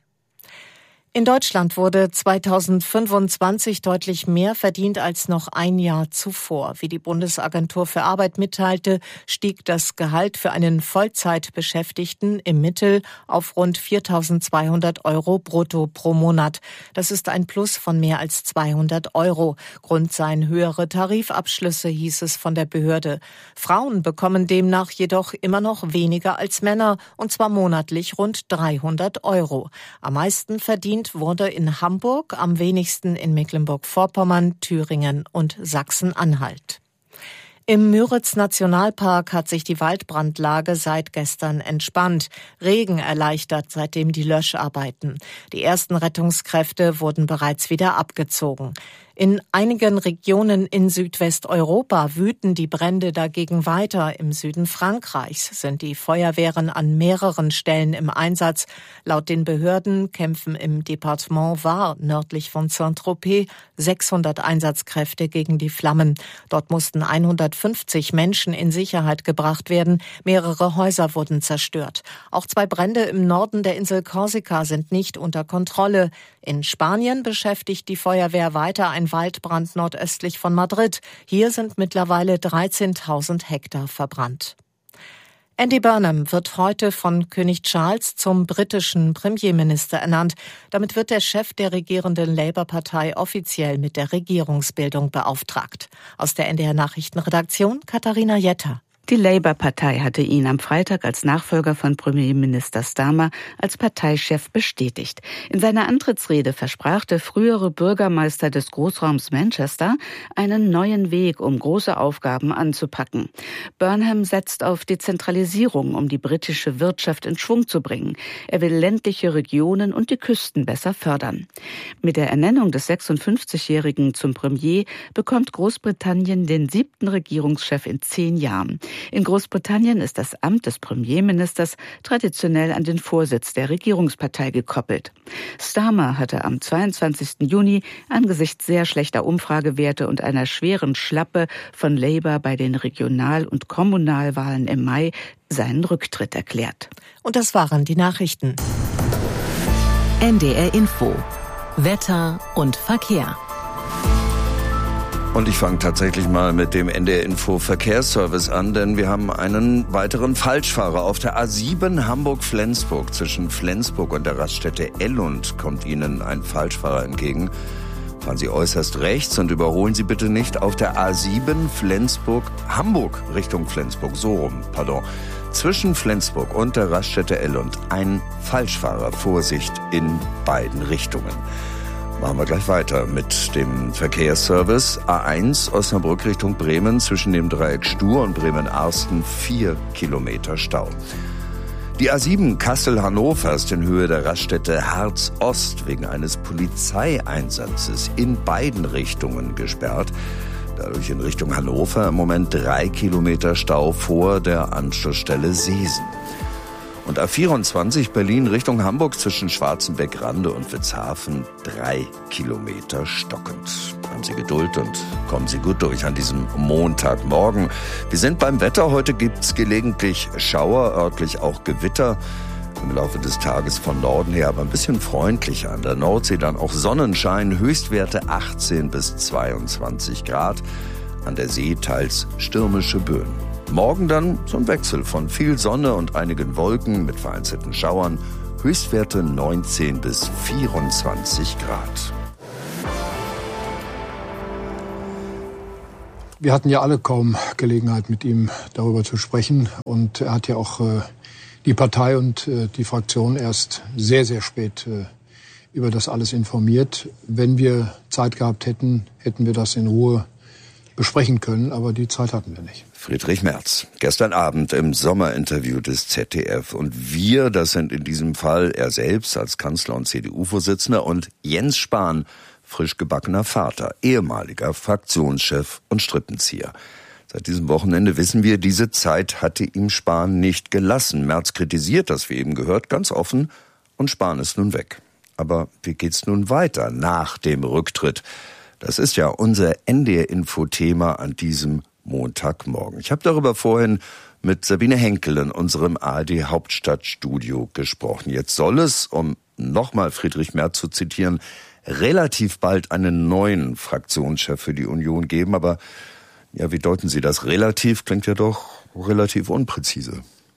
S2: In Deutschland wurde zweitausendfünfundzwanzig deutlich mehr verdient als noch ein Jahr zuvor. Wie die Bundesagentur für Arbeit mitteilte, stieg das Gehalt für einen Vollzeitbeschäftigten im Mittel auf rund viertausendzweihundert Euro brutto pro Monat. Das ist ein Plus von mehr als zweihundert Euro. Grund seien höhere Tarifabschlüsse, hieß es von der Behörde. Frauen bekommen demnach jedoch immer noch weniger als Männer, und zwar monatlich rund dreihundert Euro. Am meisten verdient wurde in Hamburg, am wenigsten in Mecklenburg-Vorpommern, Thüringen und Sachsen-Anhalt. Im Müritz-Nationalpark hat sich die Waldbrandlage seit gestern entspannt. Regen erleichtert seitdem die Löscharbeiten. Die ersten Rettungskräfte wurden bereits wieder abgezogen. In einigen Regionen in Südwesteuropa wüten die Brände dagegen weiter. Im Süden Frankreichs sind die Feuerwehren an mehreren Stellen im Einsatz. Laut den Behörden kämpfen im Departement Var, nördlich von Saint-Tropez, sechshundert Einsatzkräfte gegen die Flammen. Dort mussten hundertfünfzig Menschen in Sicherheit gebracht werden. Mehrere Häuser wurden zerstört. Auch zwei Brände im Norden der Insel Korsika sind nicht unter Kontrolle. In Spanien beschäftigt die Feuerwehr weiter ein Waldbrand nordöstlich von Madrid. Hier sind mittlerweile dreizehntausend Hektar verbrannt. Andy Burnham wird heute von König Charles zum britischen Premierminister ernannt. Damit wird der Chef der regierenden Labour-Partei offiziell mit der Regierungsbildung beauftragt. Aus der N D R-Nachrichtenredaktion Katharina Jetter.
S1: Die Labour-Partei hatte ihn am Freitag als Nachfolger von Premierminister Starmer als Parteichef bestätigt. In seiner Antrittsrede versprach der frühere Bürgermeister des Großraums Manchester einen neuen Weg, um große Aufgaben anzupacken. Burnham setzt auf Dezentralisierung, um die britische Wirtschaft in Schwung zu bringen. Er will ländliche Regionen und die Küsten besser fördern. Mit der Ernennung des sechsundfünfzigjährigen zum Premier bekommt Großbritannien den siebten Regierungschef in zehn Jahren. In Großbritannien ist das Amt des Premierministers traditionell an den Vorsitz der Regierungspartei gekoppelt. Starmer hatte am zweiundzwanzigsten Juni angesichts sehr schlechter Umfragewerte und einer schweren Schlappe von Labour bei den Regional- und Kommunalwahlen im Mai seinen Rücktritt erklärt.
S2: Und das waren die Nachrichten.
S4: N D R Info. Wetter und Verkehr.
S5: Und ich fange tatsächlich mal mit dem N D R Info Verkehrsservice an, denn wir haben einen weiteren Falschfahrer. Auf der A sieben Hamburg-Flensburg zwischen Flensburg und der Raststätte Ellund kommt Ihnen ein Falschfahrer entgegen. Fahren Sie äußerst rechts und überholen Sie bitte nicht auf der A sieben Flensburg-Hamburg Richtung Flensburg, so rum, pardon. Zwischen Flensburg und der Raststätte Ellund ein Falschfahrer. Vorsicht in beiden Richtungen. Machen wir gleich weiter mit dem Verkehrsservice. A eins Osnabrück Richtung Bremen zwischen dem Dreieck Stur und Bremen-Arsten vier Kilometer Stau. Die A sieben Kassel-Hannover ist in Höhe der Raststätte Harz-Ost wegen eines Polizeieinsatzes in beiden Richtungen gesperrt. Dadurch in Richtung Hannover im Moment drei Kilometer Stau vor der Anschlussstelle Seesen. Und A vierundzwanzig Berlin Richtung Hamburg zwischen Schwarzenbeck-Rande und Witzhafen drei Kilometer stockend. Haben Sie Geduld und kommen Sie gut durch an diesem Montagmorgen. Wir sind beim Wetter. Heute gibt's gelegentlich Schauer, örtlich auch Gewitter. Im Laufe des Tages von Norden her aber ein bisschen freundlicher. An der Nordsee dann auch Sonnenschein, Höchstwerte achtzehn bis zweiundzwanzig Grad. An der See teils stürmische Böen. Morgen dann so ein Wechsel von viel Sonne und einigen Wolken mit vereinzelten Schauern. Höchstwerte neunzehn bis vierundzwanzig Grad.
S7: Wir hatten ja alle kaum Gelegenheit, mit ihm darüber zu sprechen. Und er hat ja auch äh, die Partei und äh, die Fraktion erst sehr, sehr spät äh, über das alles informiert. Wenn wir Zeit gehabt hätten, hätten wir das in Ruhe besprechen können, aber die Zeit hatten wir nicht.
S5: Friedrich Merz, gestern Abend im Sommerinterview des Z D F. Und wir, das sind in diesem Fall er selbst als Kanzler und C D U-Vorsitzender und Jens Spahn, frisch gebackener Vater, ehemaliger Fraktionschef und Strippenzieher. Seit diesem Wochenende wissen wir, diese Zeit hatte ihm Spahn nicht gelassen. Merz kritisiert das, wie eben gehört, ganz offen und Spahn ist nun weg. Aber wie geht's nun weiter nach dem Rücktritt? Das ist ja unser N D R-Info-Thema an diesem Montagmorgen. Ich habe darüber vorhin mit Sabine Henkel in unserem A R D-Hauptstadtstudio gesprochen. Jetzt soll es, um nochmal Friedrich Merz zu zitieren, relativ bald einen neuen Fraktionschef für die Union geben. Aber ja, wie deuten Sie das? Relativ klingt ja doch relativ unpräzise.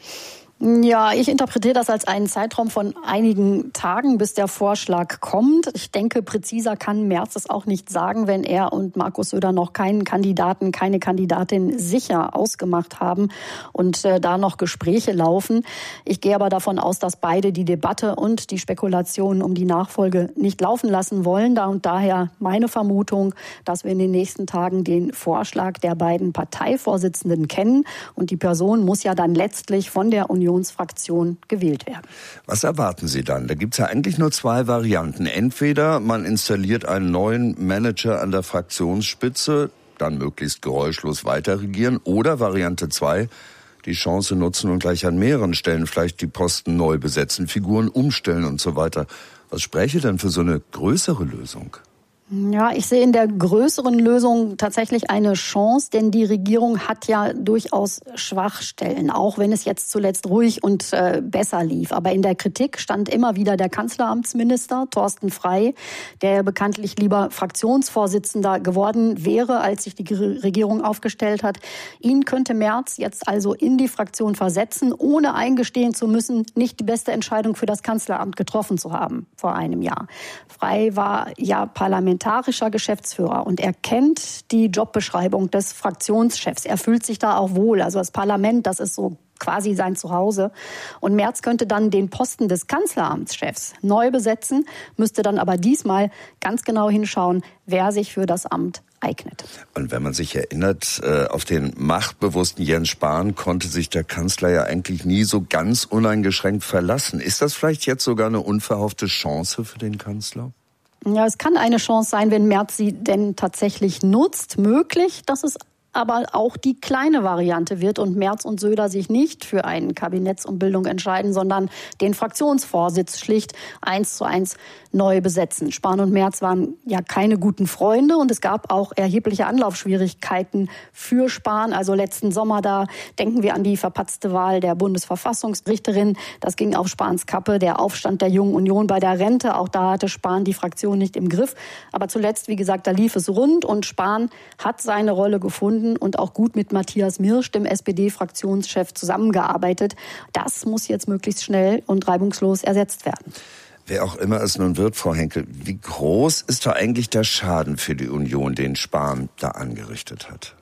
S8: Ja, ich interpretiere das als einen Zeitraum von einigen Tagen, bis der Vorschlag kommt. Ich denke, präziser kann Merz es auch nicht sagen, wenn er und Markus Söder noch keinen Kandidaten, keine Kandidatin sicher ausgemacht haben und äh, da noch Gespräche laufen. Ich gehe aber davon aus, dass beide die Debatte und die Spekulationen um die Nachfolge nicht laufen lassen wollen. Da und daher meine Vermutung, dass wir in den nächsten Tagen den Vorschlag der beiden Parteivorsitzenden kennen. Und die Person muss ja dann letztlich von der Union Unionsfraktion gewählt werden.
S5: Was erwarten Sie dann? Da gibt es ja eigentlich nur zwei Varianten. Entweder man installiert einen neuen Manager an der Fraktionsspitze, dann möglichst geräuschlos weiter regieren, oder Variante zwei, die Chance nutzen und gleich an mehreren Stellen vielleicht die Posten neu besetzen, Figuren umstellen und so weiter. Was spräche denn für so eine größere Lösung?
S8: Ja, ich sehe in der größeren Lösung tatsächlich eine Chance, denn die Regierung hat ja durchaus Schwachstellen, auch wenn es jetzt zuletzt ruhig und äh, besser lief. Aber in der Kritik stand immer wieder der Kanzleramtsminister Thorsten Frey, der bekanntlich lieber Fraktionsvorsitzender geworden wäre, als sich die Regierung aufgestellt hat. Ihn könnte Merz jetzt also in die Fraktion versetzen, ohne eingestehen zu müssen, nicht die beste Entscheidung für das Kanzleramt getroffen zu haben vor einem Jahr. Frey war ja Parlamentar parlamentarischer Geschäftsführer und er kennt die Jobbeschreibung des Fraktionschefs. Er fühlt sich da auch wohl. Also das Parlament, das ist so quasi sein Zuhause. Und Merz könnte dann den Posten des Kanzleramtschefs neu besetzen, müsste dann aber diesmal ganz genau hinschauen, wer sich für das Amt eignet.
S5: Und wenn man sich erinnert, auf den machtbewussten Jens Spahn konnte sich der Kanzler ja eigentlich nie so ganz uneingeschränkt verlassen. Ist das vielleicht jetzt sogar eine unverhoffte Chance für den Kanzler?
S8: Ja, es kann eine Chance sein, wenn Merz sie denn tatsächlich nutzt. Möglich, dass es aber auch die kleine Variante wird und Merz und Söder sich nicht für eine Kabinettsumbildung entscheiden, sondern den Fraktionsvorsitz schlicht eins zu eins neu besetzen. Spahn und Merz waren ja keine guten Freunde und es gab auch erhebliche Anlaufschwierigkeiten für Spahn. Also letzten Sommer, da denken wir an die verpatzte Wahl der Bundesverfassungsrichterin. Das ging auf Spahns Kappe. Der Aufstand der Jungen Union bei der Rente, auch da hatte Spahn die Fraktion nicht im Griff. Aber zuletzt, wie gesagt, da lief es rund und Spahn hat seine Rolle gefunden und auch gut mit Matthias Mirsch, dem S P D-Fraktionschef, zusammengearbeitet. Das muss jetzt möglichst schnell und reibungslos ersetzt werden.
S5: Wer auch immer es nun wird, Frau Henkel, wie groß ist da eigentlich der Schaden für die Union, den Spahn da angerichtet hat?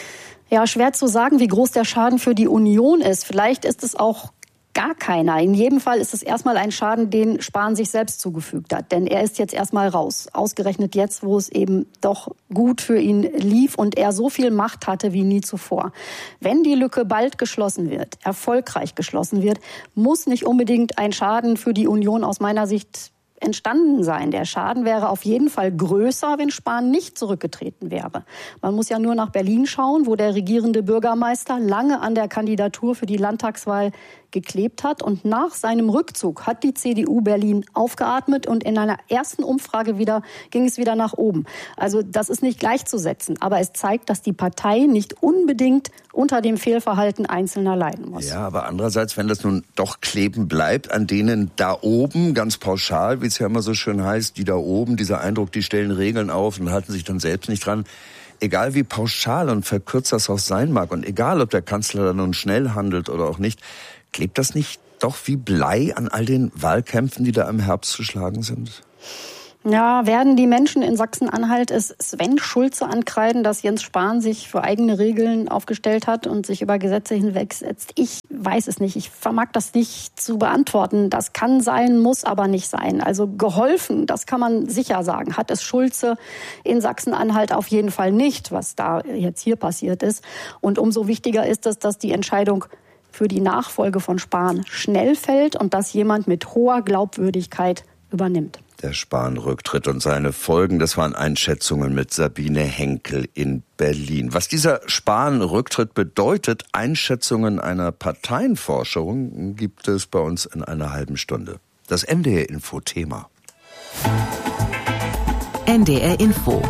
S8: Ja, schwer zu sagen, wie groß der Schaden für die Union ist. Vielleicht ist es auch gar keiner. In jedem Fall ist es erstmal ein Schaden, den Spahn sich selbst zugefügt hat. Denn er ist jetzt erstmal raus. Ausgerechnet jetzt, wo es eben doch gut für ihn lief und er so viel Macht hatte wie nie zuvor. Wenn die Lücke bald geschlossen wird, erfolgreich geschlossen wird, muss nicht unbedingt ein Schaden für die Union aus meiner Sicht entstanden sein. Der Schaden wäre auf jeden Fall größer, wenn Spahn nicht zurückgetreten wäre. Man muss ja nur nach Berlin schauen, wo der regierende Bürgermeister lange an der Kandidatur für die Landtagswahl geklebt hat. Und nach seinem Rückzug hat die C D U Berlin aufgeatmet und in einer ersten Umfrage wieder, ging es wieder nach oben. Also das ist nicht gleichzusetzen. Aber es zeigt, dass die Partei nicht unbedingt unter dem Fehlverhalten Einzelner leiden muss.
S5: Ja, aber andererseits, wenn das nun doch kleben bleibt an denen da oben, ganz pauschal, wie es ja immer so schön heißt, die da oben, dieser Eindruck, die stellen Regeln auf und halten sich dann selbst nicht dran. Egal wie pauschal und verkürzt das auch sein mag und egal, ob der Kanzler dann nun schnell handelt oder auch nicht, klebt das nicht doch wie Blei an all den Wahlkämpfen, die da im Herbst zu schlagen sind?
S8: Ja, werden die Menschen in Sachsen-Anhalt es Sven Schulze ankreiden, dass Jens Spahn sich für eigene Regeln aufgestellt hat und sich über Gesetze hinwegsetzt? Ich weiß es nicht. Ich vermag das nicht zu beantworten. Das kann sein, muss aber nicht sein. Also geholfen, das kann man sicher sagen, hat es Schulze in Sachsen-Anhalt auf jeden Fall nicht, was da jetzt hier passiert ist. Und umso wichtiger ist es, dass die Entscheidung für die Nachfolge von Spahn schnell fällt und dass jemand mit hoher Glaubwürdigkeit übernimmt.
S5: Der Spahn-Rücktritt und seine Folgen, das waren Einschätzungen mit Sabine Henkel in Berlin. Was dieser Spahn-Rücktritt bedeutet, Einschätzungen einer Parteienforschung, gibt es bei uns in einer halben Stunde. Das N D R-Info-Thema.
S4: N D R-Info.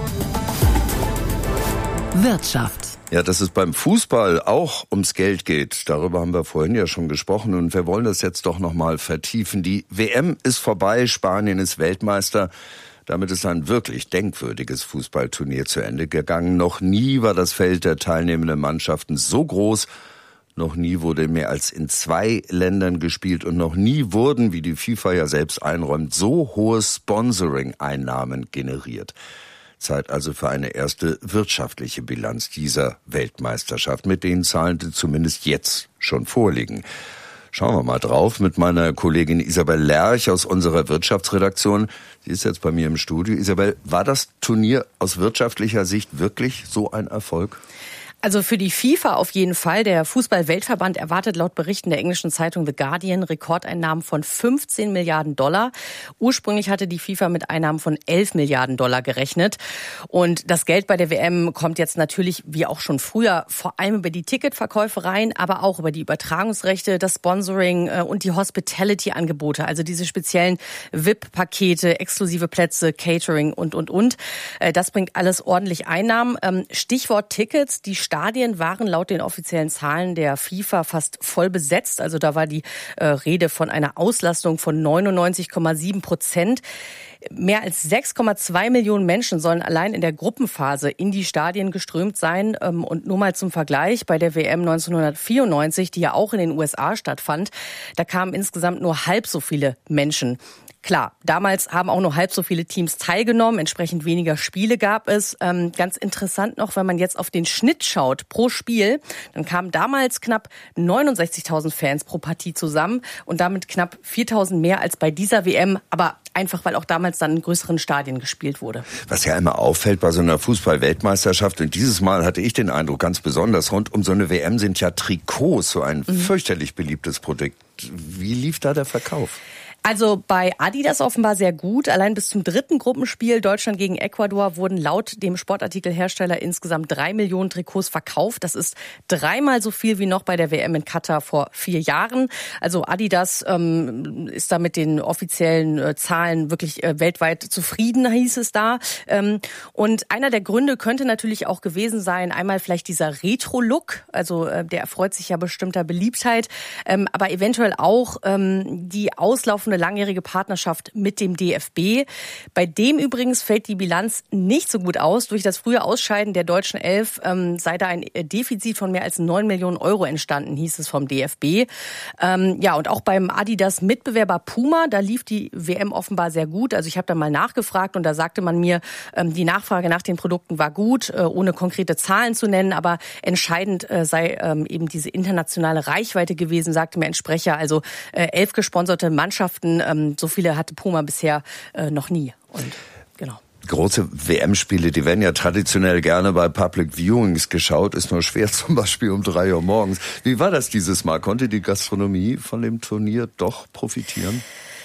S4: Wirtschaft.
S5: Ja, dass es beim Fußball auch ums Geld geht, darüber haben wir vorhin ja schon gesprochen und wir wollen das jetzt doch nochmal vertiefen. Die W M ist vorbei, Spanien ist Weltmeister. Damit ist ein wirklich denkwürdiges Fußballturnier zu Ende gegangen. Noch nie war das Feld der teilnehmenden Mannschaften so groß. Noch nie wurde mehr als in zwei Ländern gespielt und noch nie wurden, wie die FIFA ja selbst einräumt, so hohe Sponsoring-Einnahmen generiert. Zeit also für eine erste wirtschaftliche Bilanz dieser Weltmeisterschaft mit den Zahlen, die zumindest jetzt schon vorliegen. Schauen wir mal drauf mit meiner Kollegin Isabel Lerch aus unserer Wirtschaftsredaktion. Sie ist jetzt bei mir im Studio. Isabel, war das Turnier aus wirtschaftlicher Sicht wirklich so ein Erfolg?
S6: Also für die FIFA auf jeden Fall. Der Fußball-Weltverband erwartet laut Berichten der englischen Zeitung The Guardian Rekordeinnahmen von fünfzehn Milliarden Dollar. Ursprünglich hatte die FIFA mit Einnahmen von elf Milliarden Dollar gerechnet. Und das Geld bei der W M kommt jetzt natürlich, wie auch schon früher, vor allem über die Ticketverkäufe rein, aber auch über die Übertragungsrechte, das Sponsoring und die Hospitality-Angebote, also diese speziellen V I P-Pakete, exklusive Plätze, Catering und, und, und. Das bringt alles ordentlich Einnahmen. Stichwort Tickets, die Stadien waren laut den offiziellen Zahlen der FIFA fast voll besetzt. Also da war die äh, Rede von einer Auslastung von neunundneunzig Komma sieben Prozent. Mehr als sechs Komma zwei Millionen Menschen sollen allein in der Gruppenphase in die Stadien geströmt sein. Und nur mal zum Vergleich, bei der W M neunzehnhundertvierundneunzig, die ja auch in den U S A stattfand, da kamen insgesamt nur halb so viele Menschen. Klar, damals haben auch nur halb so viele Teams teilgenommen, entsprechend weniger Spiele gab es. Ähm, ganz interessant noch, wenn man jetzt auf den Schnitt schaut pro Spiel, dann kamen damals knapp neunundsechzigtausend Fans pro Partie zusammen und damit knapp viertausend mehr als bei dieser W M, aber einfach, weil auch damals dann in größeren Stadien gespielt wurde.
S5: Was ja immer auffällt bei so einer Fußball-Weltmeisterschaft, und dieses Mal hatte ich den Eindruck, ganz besonders, rund um so eine W M sind ja Trikots so ein mhm. fürchterlich beliebtes Produkt. Wie lief da der Verkauf?
S6: Also bei Adidas offenbar sehr gut. Allein bis zum dritten Gruppenspiel Deutschland gegen Ecuador wurden laut dem Sportartikelhersteller insgesamt drei Millionen Trikots verkauft. Das ist dreimal so viel wie noch bei der W M in Katar vor vier Jahren. Also Adidas ähm, ist da mit den offiziellen äh, Zahlen wirklich äh, weltweit zufrieden, hieß es da. Ähm, und einer der Gründe könnte natürlich auch gewesen sein, einmal vielleicht dieser Retro-Look. Also äh, der erfreut sich ja bestimmter Beliebtheit. Ähm, aber eventuell auch ähm, die auslaufende eine langjährige Partnerschaft mit dem D F B. Bei dem übrigens fällt die Bilanz nicht so gut aus. Durch das frühe Ausscheiden der deutschen Elf ähm, sei da ein Defizit von mehr als neun Millionen Euro entstanden, hieß es vom D F B. Ähm, ja, und auch beim Adidas-Mitbewerber Puma, da lief die W M offenbar sehr gut. Also ich habe da mal nachgefragt und da sagte man mir, ähm, die Nachfrage nach den Produkten war gut, äh, ohne konkrete Zahlen zu nennen, aber entscheidend äh, sei ähm, eben diese internationale Reichweite gewesen, sagte mir ein Sprecher. Also äh, elf gesponserte Mannschaften, so viele hatte Puma bisher äh, noch nie. Und genau.
S5: Große W M-Spiele, die werden ja traditionell gerne bei Public Viewings geschaut, ist nur schwer zum Beispiel um drei Uhr morgens. Wie war das dieses Mal? Konnte die Gastronomie von dem Turnier doch profitieren?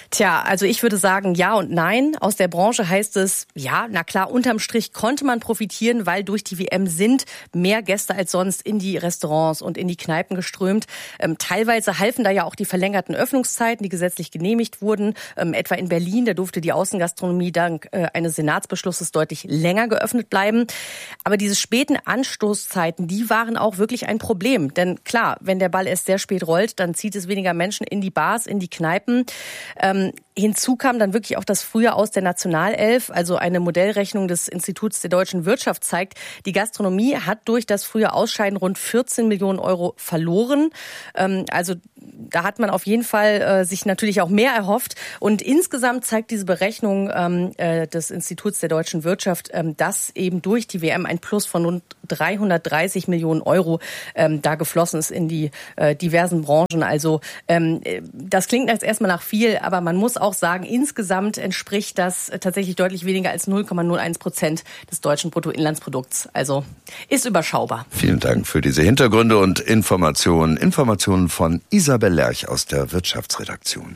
S6: Tja, also ich würde sagen ja und nein. Aus der Branche heißt es, ja, na klar, unterm Strich konnte man profitieren, weil durch die W M sind mehr Gäste als sonst in die Restaurants und in die Kneipen geströmt. Ähm, teilweise halfen da ja auch die verlängerten Öffnungszeiten, die gesetzlich genehmigt wurden. Ähm, etwa in Berlin, da durfte die Außengastronomie dank äh, eines Senatsbeschlusses deutlich länger geöffnet bleiben. Aber diese späten Anstoßzeiten, die waren auch wirklich ein Problem. Denn klar, wenn der Ball erst sehr spät rollt, dann zieht es weniger Menschen in die Bars, in die Kneipen. Ähm, Hinzu kam dann wirklich auch das frühe Aus der Nationalelf, also eine Modellrechnung des Instituts der deutschen Wirtschaft zeigt, die Gastronomie hat durch das frühe Ausscheiden rund vierzehn Millionen Euro verloren. Ähm, also da hat man auf jeden Fall äh, sich natürlich auch mehr erhofft. Und insgesamt zeigt diese Berechnung ähm, äh, des Instituts der deutschen Wirtschaft, ähm, dass eben durch die W M ein Plus von rund dreihundertdreißig Millionen Euro ähm, da geflossen ist in die äh, diversen Branchen. Also ähm, das klingt jetzt erstmal nach viel, aber man muss auch sagen, insgesamt entspricht das tatsächlich deutlich weniger als null Komma null eins Prozent des deutschen Bruttoinlandsprodukts. Also ist überschaubar.
S5: Vielen Dank für diese Hintergründe und Informationen. Informationen von Isabel Lerch aus der Wirtschaftsredaktion.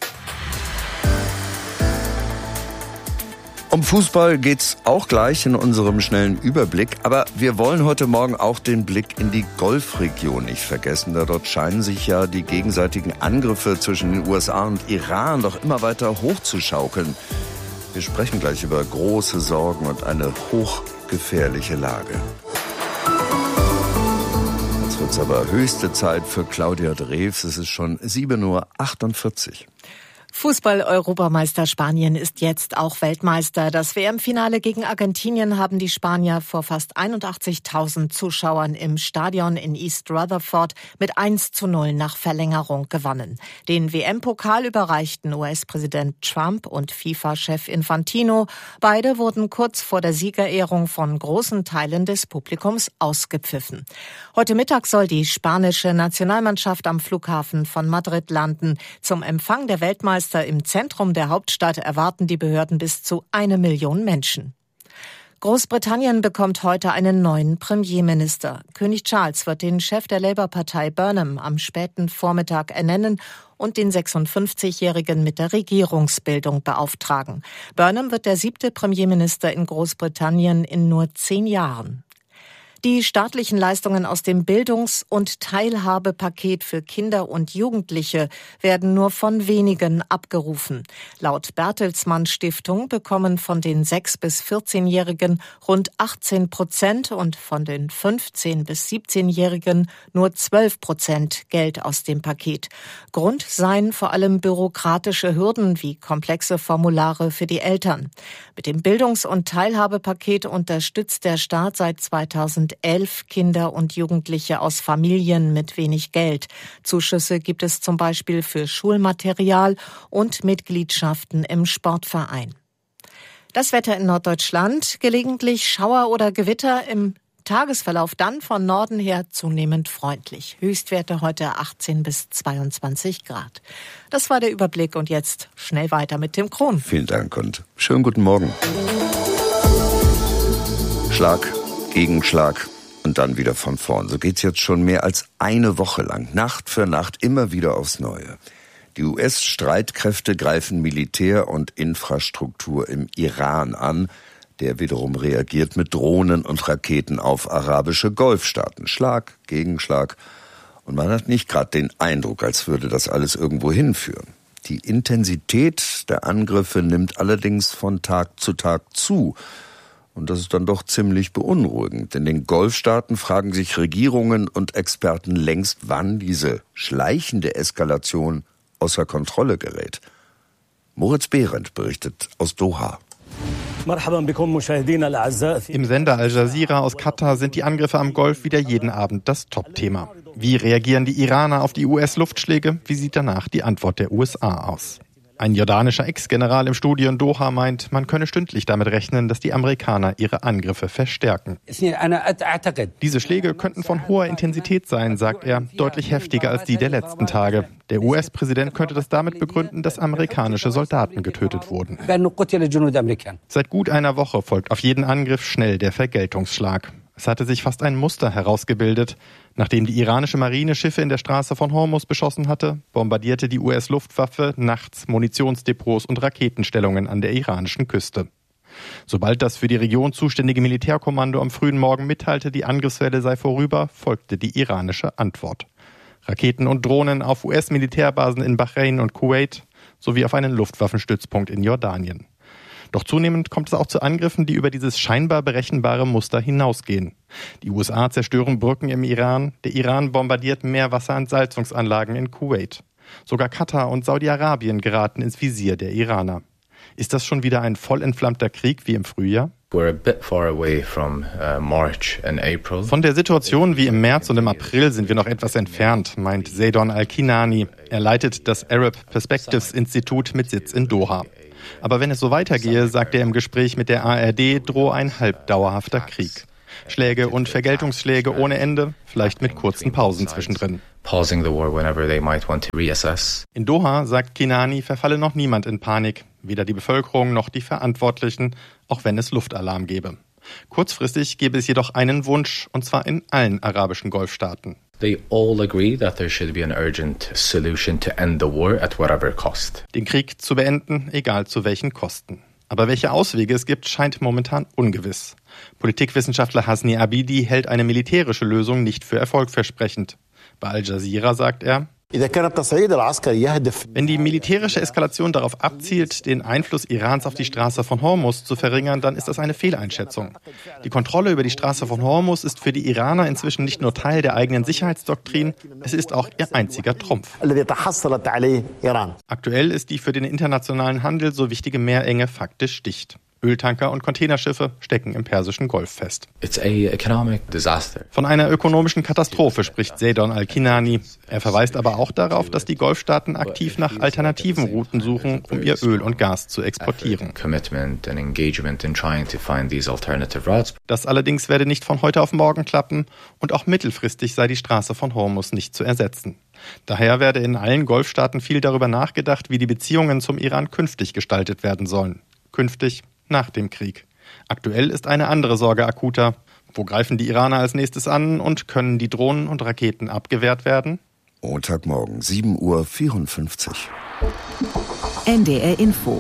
S5: Um Fußball geht's auch gleich in unserem schnellen Überblick. Aber wir wollen heute Morgen auch den Blick in die Golfregion nicht vergessen. Da dort scheinen sich ja die gegenseitigen Angriffe zwischen den U S A und Iran doch immer weiter hochzuschaukeln. Wir sprechen gleich über große Sorgen und eine hochgefährliche Lage. Jetzt wird's aber höchste Zeit für Claudia Drews. Es ist schon sieben Uhr achtundvierzig.
S2: Fußball-Europameister Spanien ist jetzt auch Weltmeister. Das W M-Finale gegen Argentinien haben die Spanier vor fast einundachtzigtausend Zuschauern im Stadion in East Rutherford mit eins zu null nach Verlängerung gewonnen. Den W M-Pokal überreichten U S-Präsident Trump und FIFA-Chef Infantino. Beide wurden kurz vor der Siegerehrung von großen Teilen des Publikums ausgepfiffen. Heute Mittag soll die spanische Nationalmannschaft am Flughafen von Madrid landen. Zum Empfang der Weltmeister im Zentrum der Hauptstadt erwarten die Behörden bis zu eine Million Menschen. Großbritannien bekommt heute einen neuen Premierminister. König Charles wird den Chef der Labour-Partei Burnham am späten Vormittag ernennen und den sechsundfünfzigjährigen mit der Regierungsbildung beauftragen. Burnham wird der siebte Premierminister in Großbritannien in nur zehn Jahren. Die staatlichen Leistungen aus dem Bildungs- und Teilhabepaket für Kinder und Jugendliche werden nur von wenigen abgerufen. Laut Bertelsmann Stiftung bekommen von den sechs- bis vierzehnjährigen rund achtzehn Prozent und von den fünfzehn- bis siebzehnjährigen nur zwölf Prozent Geld aus dem Paket. Grund seien vor allem bürokratische Hürden wie komplexe Formulare für die Eltern. Mit dem Bildungs- und Teilhabepaket unterstützt der Staat seit zweitausendelf Kinder und Jugendliche aus Familien mit wenig Geld. Zuschüsse gibt es zum Beispiel für Schulmaterial und Mitgliedschaften im Sportverein. Das Wetter in Norddeutschland, gelegentlich Schauer oder Gewitter, im Tagesverlauf dann von Norden her zunehmend freundlich. Höchstwerte heute achtzehn bis zweiundzwanzig Grad. Das war der Überblick und jetzt schnell weiter mit Tim Krohn.
S5: Vielen Dank und schönen guten Morgen. Schlag, Gegenschlag und dann wieder von vorn. So geht's jetzt schon mehr als eine Woche lang, Nacht für Nacht, immer wieder aufs Neue. Die U S-Streitkräfte greifen Militär und Infrastruktur im Iran an. Der wiederum reagiert mit Drohnen und Raketen auf arabische Golfstaaten. Schlag, Gegenschlag. Und man hat nicht gerade den Eindruck, als würde das alles irgendwo hinführen. Die Intensität der Angriffe nimmt allerdings von Tag zu Tag zu. Und das ist dann doch ziemlich beunruhigend. In den Golfstaaten fragen sich Regierungen und Experten längst, wann diese schleichende Eskalation außer Kontrolle gerät. Moritz Behrendt berichtet aus Doha.
S9: Im Sender Al Jazeera aus Katar sind die Angriffe am Golf wieder jeden Abend das Top-Thema. Wie reagieren die Iraner auf die U S-Luftschläge? Wie sieht danach die Antwort der U S A aus? Ein jordanischer Ex-General im Studio in Doha meint, man könne stündlich damit rechnen, dass die Amerikaner ihre Angriffe verstärken. Diese Schläge könnten von hoher Intensität sein, sagt er, deutlich heftiger als die der letzten Tage. Der U S-Präsident könnte das damit begründen, dass amerikanische Soldaten getötet wurden. Seit gut einer Woche folgt auf jeden Angriff schnell der Vergeltungsschlag. Es hatte sich fast ein Muster herausgebildet. Nachdem die iranische Marine Schiffe in der Straße von Hormuz beschossen hatte, bombardierte die U S-Luftwaffe nachts Munitionsdepots und Raketenstellungen an der iranischen Küste. Sobald das für die Region zuständige Militärkommando am frühen Morgen mitteilte, die Angriffswelle sei vorüber, folgte die iranische Antwort. Raketen und Drohnen auf U S-Militärbasen in Bahrain und Kuwait sowie auf einen Luftwaffenstützpunkt in Jordanien. Doch zunehmend kommt es auch zu Angriffen, die über dieses scheinbar berechenbare Muster hinausgehen. Die U S A zerstören Brücken im Iran, der Iran bombardiert Meerwasserentsalzungsanlagen in Kuwait. Sogar Katar und Saudi-Arabien geraten ins Visier der Iraner. Ist das schon wieder ein voll entflammter Krieg wie im Frühjahr? Von der Situation wie im März und im April sind wir noch etwas entfernt, meint Zeidon Al-Kinani. Er leitet das Arab Perspectives Institut mit Sitz in Doha. Aber wenn es so weitergehe, sagt er im Gespräch mit der A R D, drohe ein halbdauerhafter Krieg. Schläge und Vergeltungsschläge ohne Ende, vielleicht mit kurzen Pausen zwischendrin. In Doha, sagt Kinani, verfalle noch niemand in Panik, weder die Bevölkerung noch die Verantwortlichen, auch wenn es Luftalarm gebe. Kurzfristig gäbe es jedoch einen Wunsch, und zwar in allen arabischen Golfstaaten.
S10: They all agree that there should be an urgent solution to end the war at whatever cost.
S9: Den Krieg zu beenden, egal zu welchen Kosten. Aber welche Auswege es gibt, scheint momentan ungewiss. Politikwissenschaftler Hasni Abidi hält eine militärische Lösung nicht für erfolgversprechend. Bei Al Jazeera sagt er, wenn die militärische Eskalation darauf abzielt, den Einfluss Irans auf die Straße von Hormuz zu verringern, dann ist das eine Fehleinschätzung. Die Kontrolle über die Straße von Hormuz ist für die Iraner inzwischen nicht nur Teil der eigenen Sicherheitsdoktrin, es ist auch ihr einziger Trumpf. Aktuell ist die für den internationalen Handel so wichtige Meerenge faktisch dicht. Öltanker und Containerschiffe stecken im Persischen Golf fest.
S10: It's a economic disaster.
S9: Von einer ökonomischen Katastrophe spricht Zeidon Al-Kinani. Er verweist aber auch darauf, dass die Golfstaaten aktiv nach alternativen Routen suchen, um ihr Öl und Gas zu exportieren. Das allerdings werde nicht von heute auf morgen klappen und auch mittelfristig sei die Straße von Hormuz nicht zu ersetzen. Daher werde in allen Golfstaaten viel darüber nachgedacht, wie die Beziehungen zum Iran künftig gestaltet werden sollen. Künftig nach dem Krieg. Aktuell ist eine andere Sorge akuter. Wo greifen die Iraner als nächstes an und können die Drohnen und Raketen abgewehrt werden?
S5: Montagmorgen, sieben Uhr vierundfünfzig.
S4: N D R Info.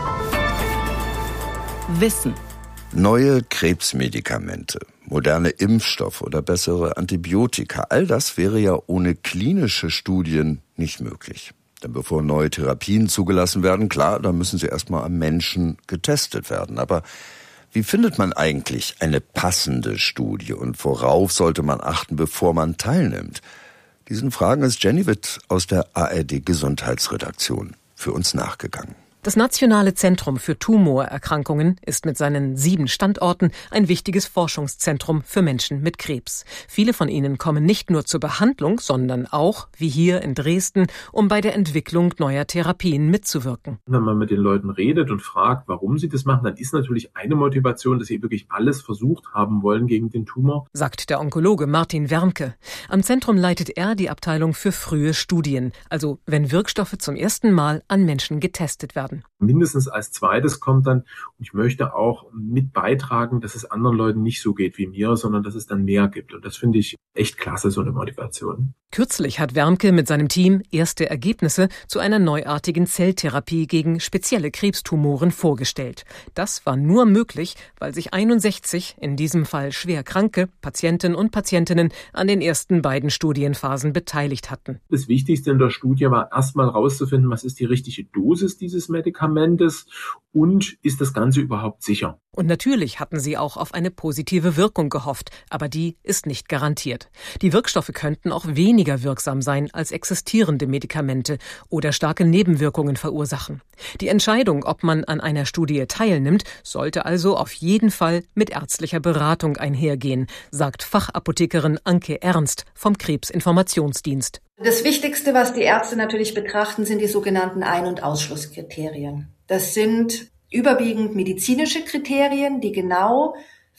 S4: Wissen.
S5: Neue Krebsmedikamente, moderne Impfstoffe oder bessere Antibiotika, all das wäre ja ohne klinische Studien nicht möglich. Denn bevor neue Therapien zugelassen werden, klar, da müssen sie erstmal am Menschen getestet werden. Aber wie findet man eigentlich eine passende Studie und worauf sollte man achten, bevor man teilnimmt? Diesen Fragen ist Jenny Witt aus der A R D Gesundheitsredaktion für uns nachgegangen.
S22: Das Nationale Zentrum für Tumorerkrankungen ist mit seinen sieben Standorten ein wichtiges Forschungszentrum für Menschen mit Krebs. Viele von ihnen kommen nicht nur zur Behandlung, sondern auch, wie hier in Dresden, um bei der Entwicklung neuer Therapien mitzuwirken.
S23: Wenn man mit den Leuten redet und fragt, warum sie das machen, dann ist natürlich eine Motivation, dass sie wirklich alles versucht haben wollen gegen den Tumor,
S22: sagt der Onkologe Martin Wermke. Am Zentrum leitet er die Abteilung für frühe Studien, also wenn Wirkstoffe zum ersten Mal an Menschen getestet werden.
S23: Mindestens als zweites kommt dann, und ich möchte auch mit beitragen, dass es anderen Leuten nicht so geht wie mir, sondern dass es dann mehr gibt. Und das finde ich echt klasse, so eine Motivation.
S22: Kürzlich hat Wermke mit seinem Team erste Ergebnisse zu einer neuartigen Zelltherapie gegen spezielle Krebstumoren vorgestellt. Das war nur möglich, weil sich einundsechzig, in diesem Fall schwer kranke, Patienten und Patientinnen an den ersten beiden Studienphasen beteiligt hatten.
S23: Das Wichtigste in der Studie war erstmal herauszufinden, was ist die richtige Dosis dieses Medikamentes und ist das Ganze überhaupt sicher.
S22: Und natürlich hatten sie auch auf eine positive Wirkung gehofft, aber die ist nicht garantiert. Die Wirkstoffe könnten auch weniger wirksam sein als existierende Medikamente oder starke Nebenwirkungen verursachen. Die Entscheidung, ob man an einer Studie teilnimmt, sollte also auf jeden Fall mit ärztlicher Beratung einhergehen, sagt Fachapothekerin Anke Ernst vom Krebsinformationsdienst.
S24: Das Wichtigste, was die Ärzte natürlich betrachten, sind die sogenannten Ein- und Ausschlusskriterien. Das sind überwiegend medizinische Kriterien, die genau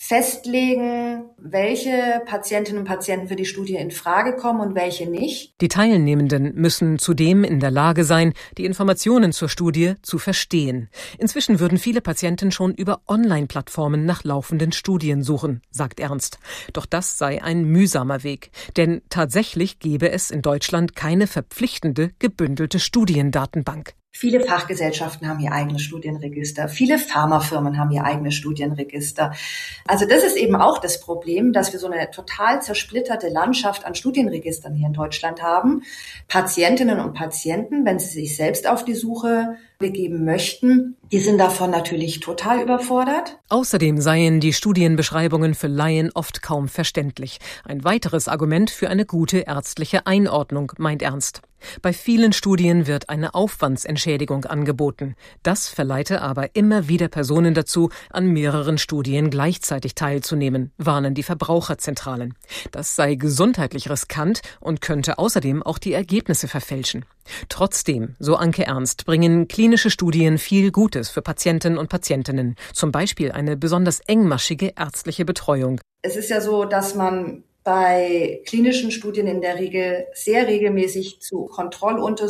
S24: festlegen, welche Patientinnen und Patienten für die Studie in Frage kommen und welche nicht.
S22: Die Teilnehmenden müssen zudem in der Lage sein, die Informationen zur Studie zu verstehen. Inzwischen würden viele Patienten schon über Online-Plattformen nach laufenden Studien suchen, sagt Ernst. Doch das sei ein mühsamer Weg. Denn tatsächlich gäbe es in Deutschland keine verpflichtende, gebündelte Studiendatenbank.
S24: Viele Fachgesellschaften haben ihr eigenes Studienregister. Viele Pharmafirmen haben ihr eigenes Studienregister. Also das ist eben auch das Problem, dass wir so eine total zersplitterte Landschaft an Studienregistern hier in Deutschland haben. Patientinnen und Patienten, wenn sie sich selbst auf die Suche begeben möchten, die sind davon natürlich total überfordert.
S22: Außerdem seien die Studienbeschreibungen für Laien oft kaum verständlich. Ein weiteres Argument für eine gute ärztliche Einordnung, meint Ernst. Bei vielen Studien wird eine Aufwandsentschädigung angeboten. Das verleite aber immer wieder Personen dazu, an mehreren Studien gleichzeitig teilzunehmen, warnen die Verbraucherzentralen. Das sei gesundheitlich riskant und könnte außerdem auch die Ergebnisse verfälschen. Trotzdem, so Anke Ernst, bringen klinische Studien viel Gutes für Patienten und Patientinnen. Zum Beispiel eine besonders engmaschige ärztliche Betreuung.
S24: Es ist ja so, dass man bei klinischen Studien in der Regel sehr regelmäßig zu Kontrolluntersuchungen